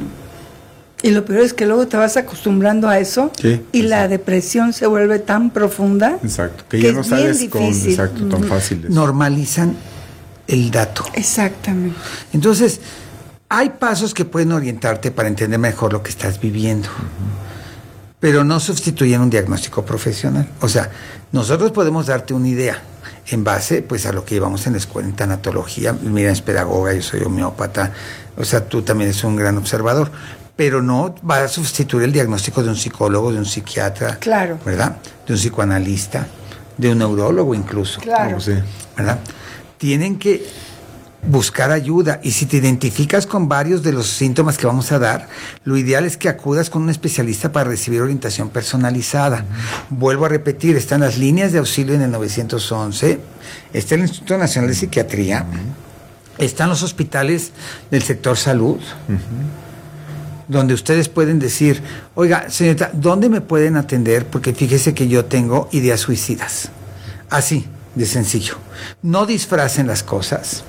[SPEAKER 2] Y lo peor es que luego te vas acostumbrando a eso,
[SPEAKER 3] sí,
[SPEAKER 2] y
[SPEAKER 3] exacto.
[SPEAKER 2] la depresión se vuelve tan profunda.
[SPEAKER 3] Exacto, que, que ya no sales con exacto, tan uh-huh. fácil. Eso.
[SPEAKER 1] Normalizan el dato.
[SPEAKER 2] Exactamente.
[SPEAKER 1] Entonces, hay pasos que pueden orientarte para entender mejor lo que estás viviendo, uh-huh. pero no sustituyen un diagnóstico profesional. O sea, nosotros podemos darte una idea en base pues a lo que llevamos en la escuela en tanatología. Mira, es pedagoga, yo soy homeópata, o sea, tú también eres un gran observador, pero no va a sustituir el diagnóstico de un psicólogo, de un psiquiatra,
[SPEAKER 2] claro,
[SPEAKER 1] ¿verdad? De un psicoanalista, de un neurólogo incluso,
[SPEAKER 2] claro,
[SPEAKER 3] sí.
[SPEAKER 1] ¿verdad? Tienen que buscar ayuda, y si te identificas con varios de los síntomas que vamos a dar, lo ideal es que acudas con un especialista para recibir orientación personalizada. Uh-huh. Vuelvo a repetir, están las líneas de auxilio en el nueve once, está el Instituto Nacional de Psiquiatría, uh-huh. están los hospitales del sector salud, uh-huh. donde ustedes pueden decir, oiga, señorita, ¿dónde me pueden atender? Porque fíjese que yo tengo ideas suicidas. Así, de sencillo. No disfracen las cosas.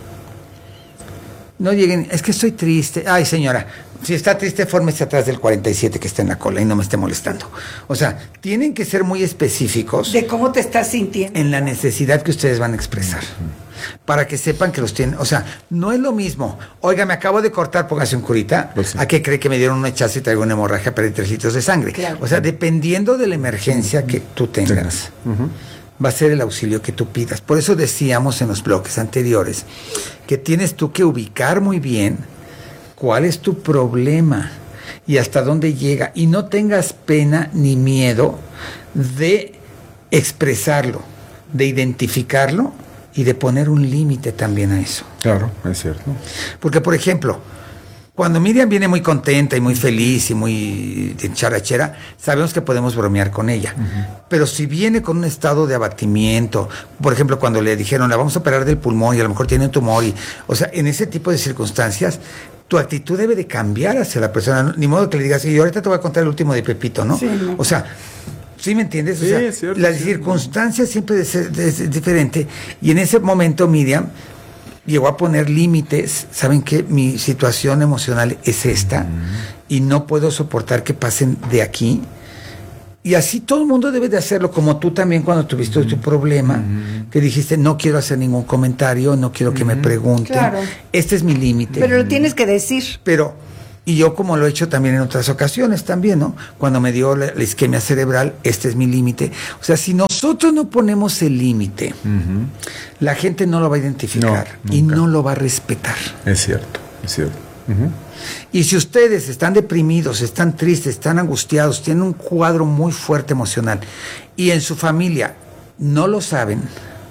[SPEAKER 1] No lleguen, es que estoy triste. Ay, señora, si está triste, fórmese atrás del cuarenta y siete que está en la cola y no me esté molestando. O sea, tienen que ser muy específicos.
[SPEAKER 2] De cómo te estás sintiendo.
[SPEAKER 1] En la necesidad que ustedes van a expresar. Para que sepan que los tienen. O sea, no es lo mismo. Oiga, me acabo de cortar, póngase un curita. Pues sí. ¿A qué cree que me dieron un hachazo y traigo una hemorragia, perdí tres litros de sangre? Claro. O sea, dependiendo de la emergencia que tú tengas. Uh-huh. Va a ser el auxilio que tú pidas. Por eso decíamos en los bloques anteriores que tienes tú que ubicar muy bien cuál es tu problema y hasta dónde llega. Y no tengas pena ni miedo de expresarlo, de identificarlo y de poner un límite también a eso.
[SPEAKER 3] Claro, es cierto.
[SPEAKER 1] Porque, por ejemplo, cuando Miriam viene muy contenta y muy feliz y muy charachera, sabemos que podemos bromear con ella. Uh-huh. Pero si viene con un estado de abatimiento, por ejemplo, cuando le dijeron, la vamos a operar del pulmón y a lo mejor tiene un tumor, y, o sea, en ese tipo de circunstancias, tu actitud debe de cambiar hacia la persona. Ni modo que le digas, y ahorita te voy a contar el último de Pepito, ¿no?
[SPEAKER 2] Sí, no.
[SPEAKER 1] O sea, ¿sí me entiendes? O
[SPEAKER 3] sí,
[SPEAKER 1] sea,
[SPEAKER 3] es cierto,
[SPEAKER 1] las
[SPEAKER 3] sí,
[SPEAKER 1] circunstancias siempre es, es, es diferente. Y en ese momento, Miriam llegó a poner límites. ¿Saben qué? Mi situación emocional es esta uh-huh. y no puedo soportar que pasen de aquí. Y así todo el mundo debe de hacerlo, como tú también cuando tuviste uh-huh. tu problema, uh-huh. que dijiste, no quiero hacer ningún comentario, no quiero uh-huh. que me pregunten. Claro. Este es mi límite.
[SPEAKER 2] Pero lo tienes que decir.
[SPEAKER 1] Pero, y yo como lo he hecho también en otras ocasiones también, ¿no? Cuando me dio la, la isquemia cerebral, este es mi límite. O sea, si nosotros no ponemos el límite, uh-huh. la gente no lo va a identificar no, y no lo va a respetar.
[SPEAKER 3] Es cierto, es cierto. Uh-huh.
[SPEAKER 1] Y si ustedes están deprimidos, están tristes, están angustiados, tienen un cuadro muy fuerte emocional y en su familia no lo saben,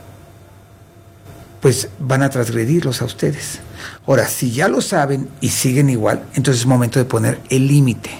[SPEAKER 1] pues van a transgredirlos a ustedes. Ahora, si ya lo saben y siguen igual, entonces es momento de poner el límite.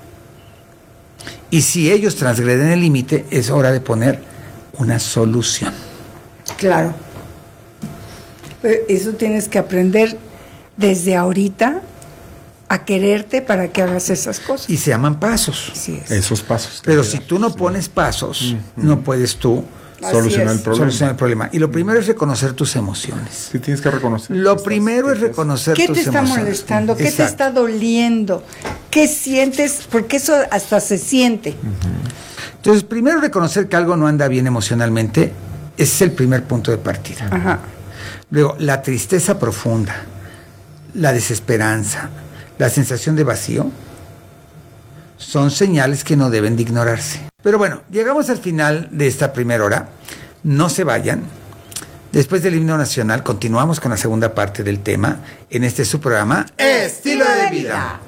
[SPEAKER 1] Y si ellos transgreden el límite, es hora de poner una solución.
[SPEAKER 2] Claro. Pero eso tienes que aprender desde ahorita a quererte para que hagas esas cosas.
[SPEAKER 1] Y se llaman pasos.
[SPEAKER 2] Así es.
[SPEAKER 3] Esos pasos.
[SPEAKER 1] Pero si tú no pones pasos, uh-huh. no puedes tú
[SPEAKER 3] solucionar el problema.
[SPEAKER 1] solucionar el problema. Y lo primero es reconocer tus emociones.
[SPEAKER 3] Sí, tienes que reconocer.
[SPEAKER 1] Lo primero es reconocer tus emociones.
[SPEAKER 2] ¿Qué te está molestando? ¿Qué Exacto. te está doliendo? ¿Qué sientes? Porque eso hasta se siente.
[SPEAKER 1] Uh-huh. Entonces, primero reconocer que algo no anda bien emocionalmente es el primer punto de partida.
[SPEAKER 2] Ajá.
[SPEAKER 1] Luego, la tristeza profunda, la desesperanza, la sensación de vacío, son señales que no deben de ignorarse. Pero bueno, llegamos al final de esta primera hora. No se vayan. Después del himno nacional, continuamos con la segunda parte del tema en este su programa Estilo de Vida.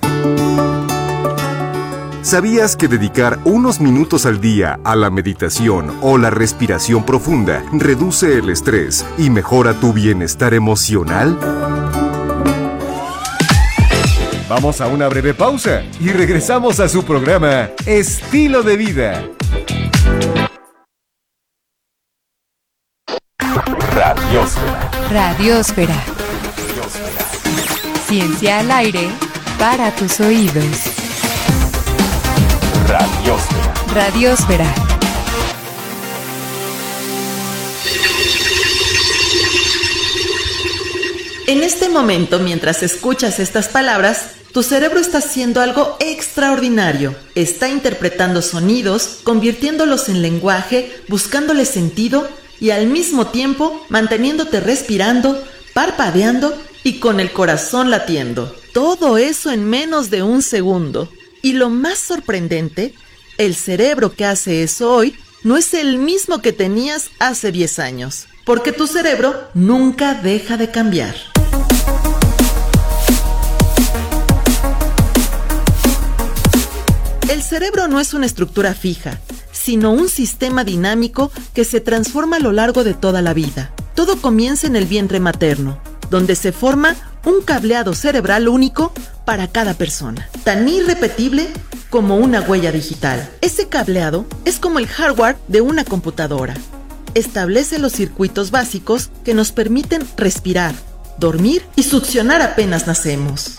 [SPEAKER 4] ¿Sabías que dedicar unos minutos al día a la meditación o la respiración profunda reduce el estrés y mejora tu bienestar emocional? Vamos a una breve pausa y regresamos a su programa Estilo de Vida.
[SPEAKER 13] Radiósfera. Radiósfera. Ciencia al aire para tus oídos. Radiósfera. Radiósfera.
[SPEAKER 9] En este momento, mientras escuchas estas palabras, tu cerebro está haciendo algo extraordinario. Está interpretando sonidos, convirtiéndolos en lenguaje, buscándole sentido y al mismo tiempo manteniéndote respirando, parpadeando y con el corazón latiendo. Todo eso en menos de un segundo. Y lo más sorprendente, el cerebro que hace eso hoy no es el mismo que tenías hace diez años. Porque tu cerebro nunca deja de cambiar. El cerebro no es una estructura fija, sino un sistema dinámico que se transforma a lo largo de toda la vida. Todo comienza en el vientre materno, donde se forma un cableado cerebral único para cada persona, tan irrepetible como una huella digital. Ese cableado es como el hardware de una computadora. Establece los circuitos básicos que nos permiten respirar, dormir y succionar apenas nacemos.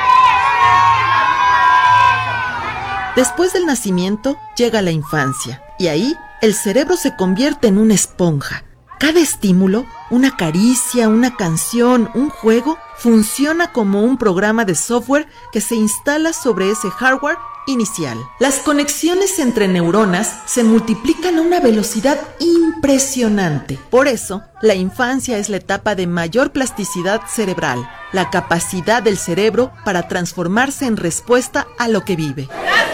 [SPEAKER 9] Después del nacimiento llega la infancia y ahí el cerebro se convierte en una esponja. Cada estímulo, una caricia, una canción, un juego, funciona como un programa de software que se instala sobre ese hardware inicial. Las conexiones entre neuronas se multiplican a una velocidad impresionante. Por eso, la infancia es la etapa de mayor plasticidad cerebral, la capacidad del cerebro para transformarse en respuesta a lo que vive.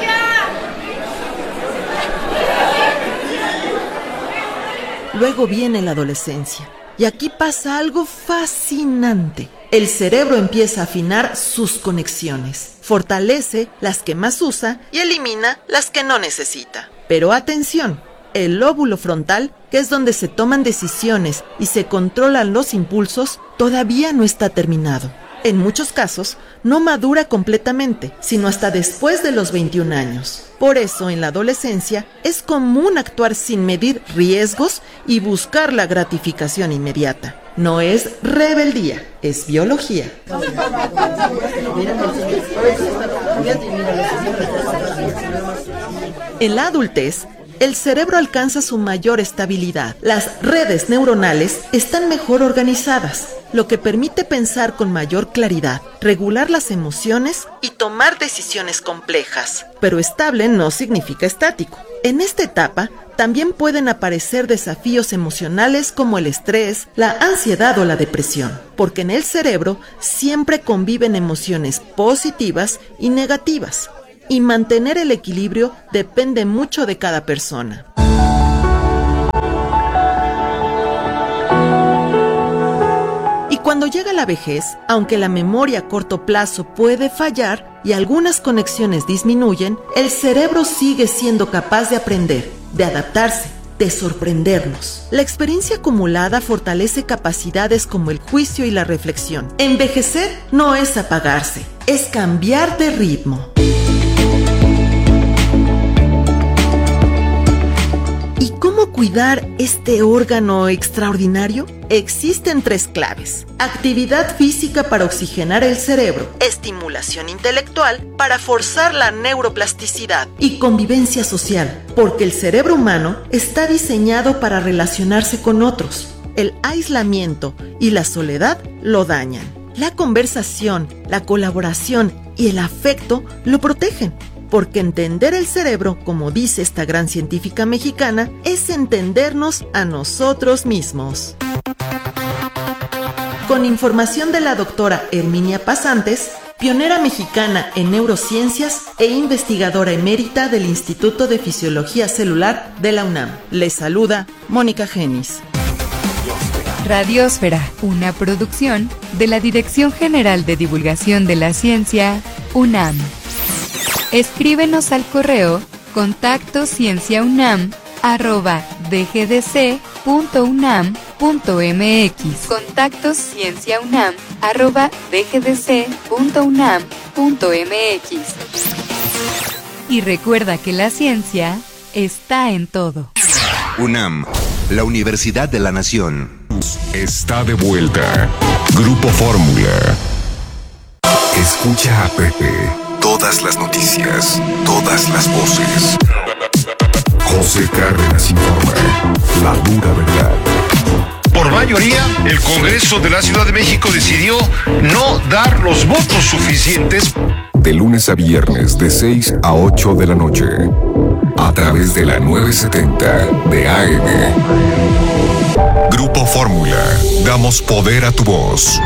[SPEAKER 9] Luego viene la adolescencia, y aquí pasa algo fascinante. El cerebro empieza a afinar sus conexiones, fortalece las que más usa y elimina las que no necesita. Pero atención, el lóbulo frontal, que es donde se toman decisiones y se controlan los impulsos, todavía no está terminado. En muchos casos, no madura completamente, sino hasta después de los veintiún años. Por eso, en la adolescencia, es común actuar sin medir riesgos y buscar la gratificación inmediata. No es rebeldía, es biología. En la adultez, el cerebro alcanza su mayor estabilidad. Las redes neuronales están mejor organizadas. lo que permite pensar con mayor claridad, regular las emociones y tomar decisiones complejas. Pero estable no significa estático. En esta etapa también pueden aparecer desafíos emocionales como el estrés, la ansiedad o la depresión, porque en el cerebro siempre conviven emociones positivas y negativas, y mantener el equilibrio depende mucho de cada persona. Y cuando llega la vejez, aunque la memoria a corto plazo puede fallar y algunas conexiones disminuyen, el cerebro sigue siendo capaz de aprender, de adaptarse, de sorprendernos. La experiencia acumulada fortalece capacidades como el juicio y la reflexión. Envejecer no es apagarse, es cambiar de ritmo. ¿Y cómo cuidar este órgano extraordinario? Existen tres claves: actividad física para oxigenar el cerebro, estimulación intelectual para forzar la neuroplasticidad y convivencia social, porque el cerebro humano está diseñado para relacionarse con otros. El aislamiento y la soledad lo dañan. La conversación, la colaboración y el afecto lo protegen. Porque entender el cerebro, como dice esta gran científica mexicana, es entendernos a nosotros mismos. Con información de la doctora Herminia Pasantes, pionera mexicana en neurociencias e investigadora emérita del Instituto de Fisiología Celular de la UNAM. Les saluda Mónica Genis.
[SPEAKER 8] Radiosfera, una producción de la Dirección General de Divulgación de la Ciencia, UNAM. Escríbenos al correo contacto cienciaunam arroba dgdc punto unam punto mx. Contacto cienciaunam arroba dgdc punto unam punto mx. Y recuerda que la ciencia está en todo.
[SPEAKER 22] UNAM, la Universidad de la Nación.
[SPEAKER 6] Está de vuelta. Grupo Fórmula. Escucha a Pepe. Todas las noticias, todas las voces. José Cárdenas informa. La dura verdad.
[SPEAKER 23] Por mayoría, el Congreso de la Ciudad de México decidió no dar los votos suficientes.
[SPEAKER 6] De lunes a viernes, de seis a ocho de la noche. A través de la novecientos setenta de A M. Grupo Fórmula. Damos poder a tu voz.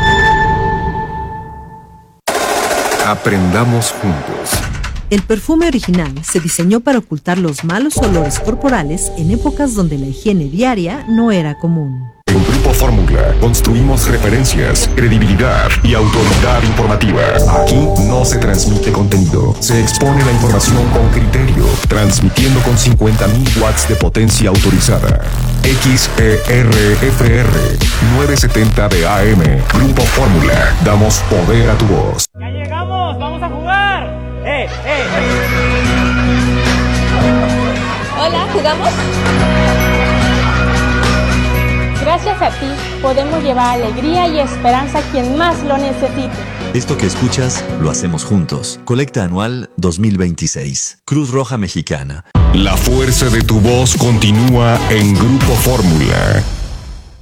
[SPEAKER 6] Aprendamos juntos.
[SPEAKER 20] El perfume original se diseñó para ocultar los malos olores corporales en épocas donde la higiene diaria no era común.
[SPEAKER 6] En Grupo Fórmula construimos referencias, credibilidad y autoridad informativa. Aquí no se transmite contenido, se expone la información con criterio, transmitiendo con cincuenta mil watts de potencia autorizada. X E R F R novecientos setenta de A M. Grupo Fórmula. Damos poder a tu voz.
[SPEAKER 24] ¡Ya llegamos! ¡Vamos a jugar! ¡Eh, eh, eh!
[SPEAKER 25] Hola, ¿jugamos? Gracias a ti podemos llevar alegría y esperanza a quien más lo necesite.
[SPEAKER 26] Esto que escuchas lo hacemos juntos. Colecta anual dos mil veintiséis. Cruz Roja Mexicana.
[SPEAKER 6] La fuerza de tu voz continúa en Grupo Fórmula.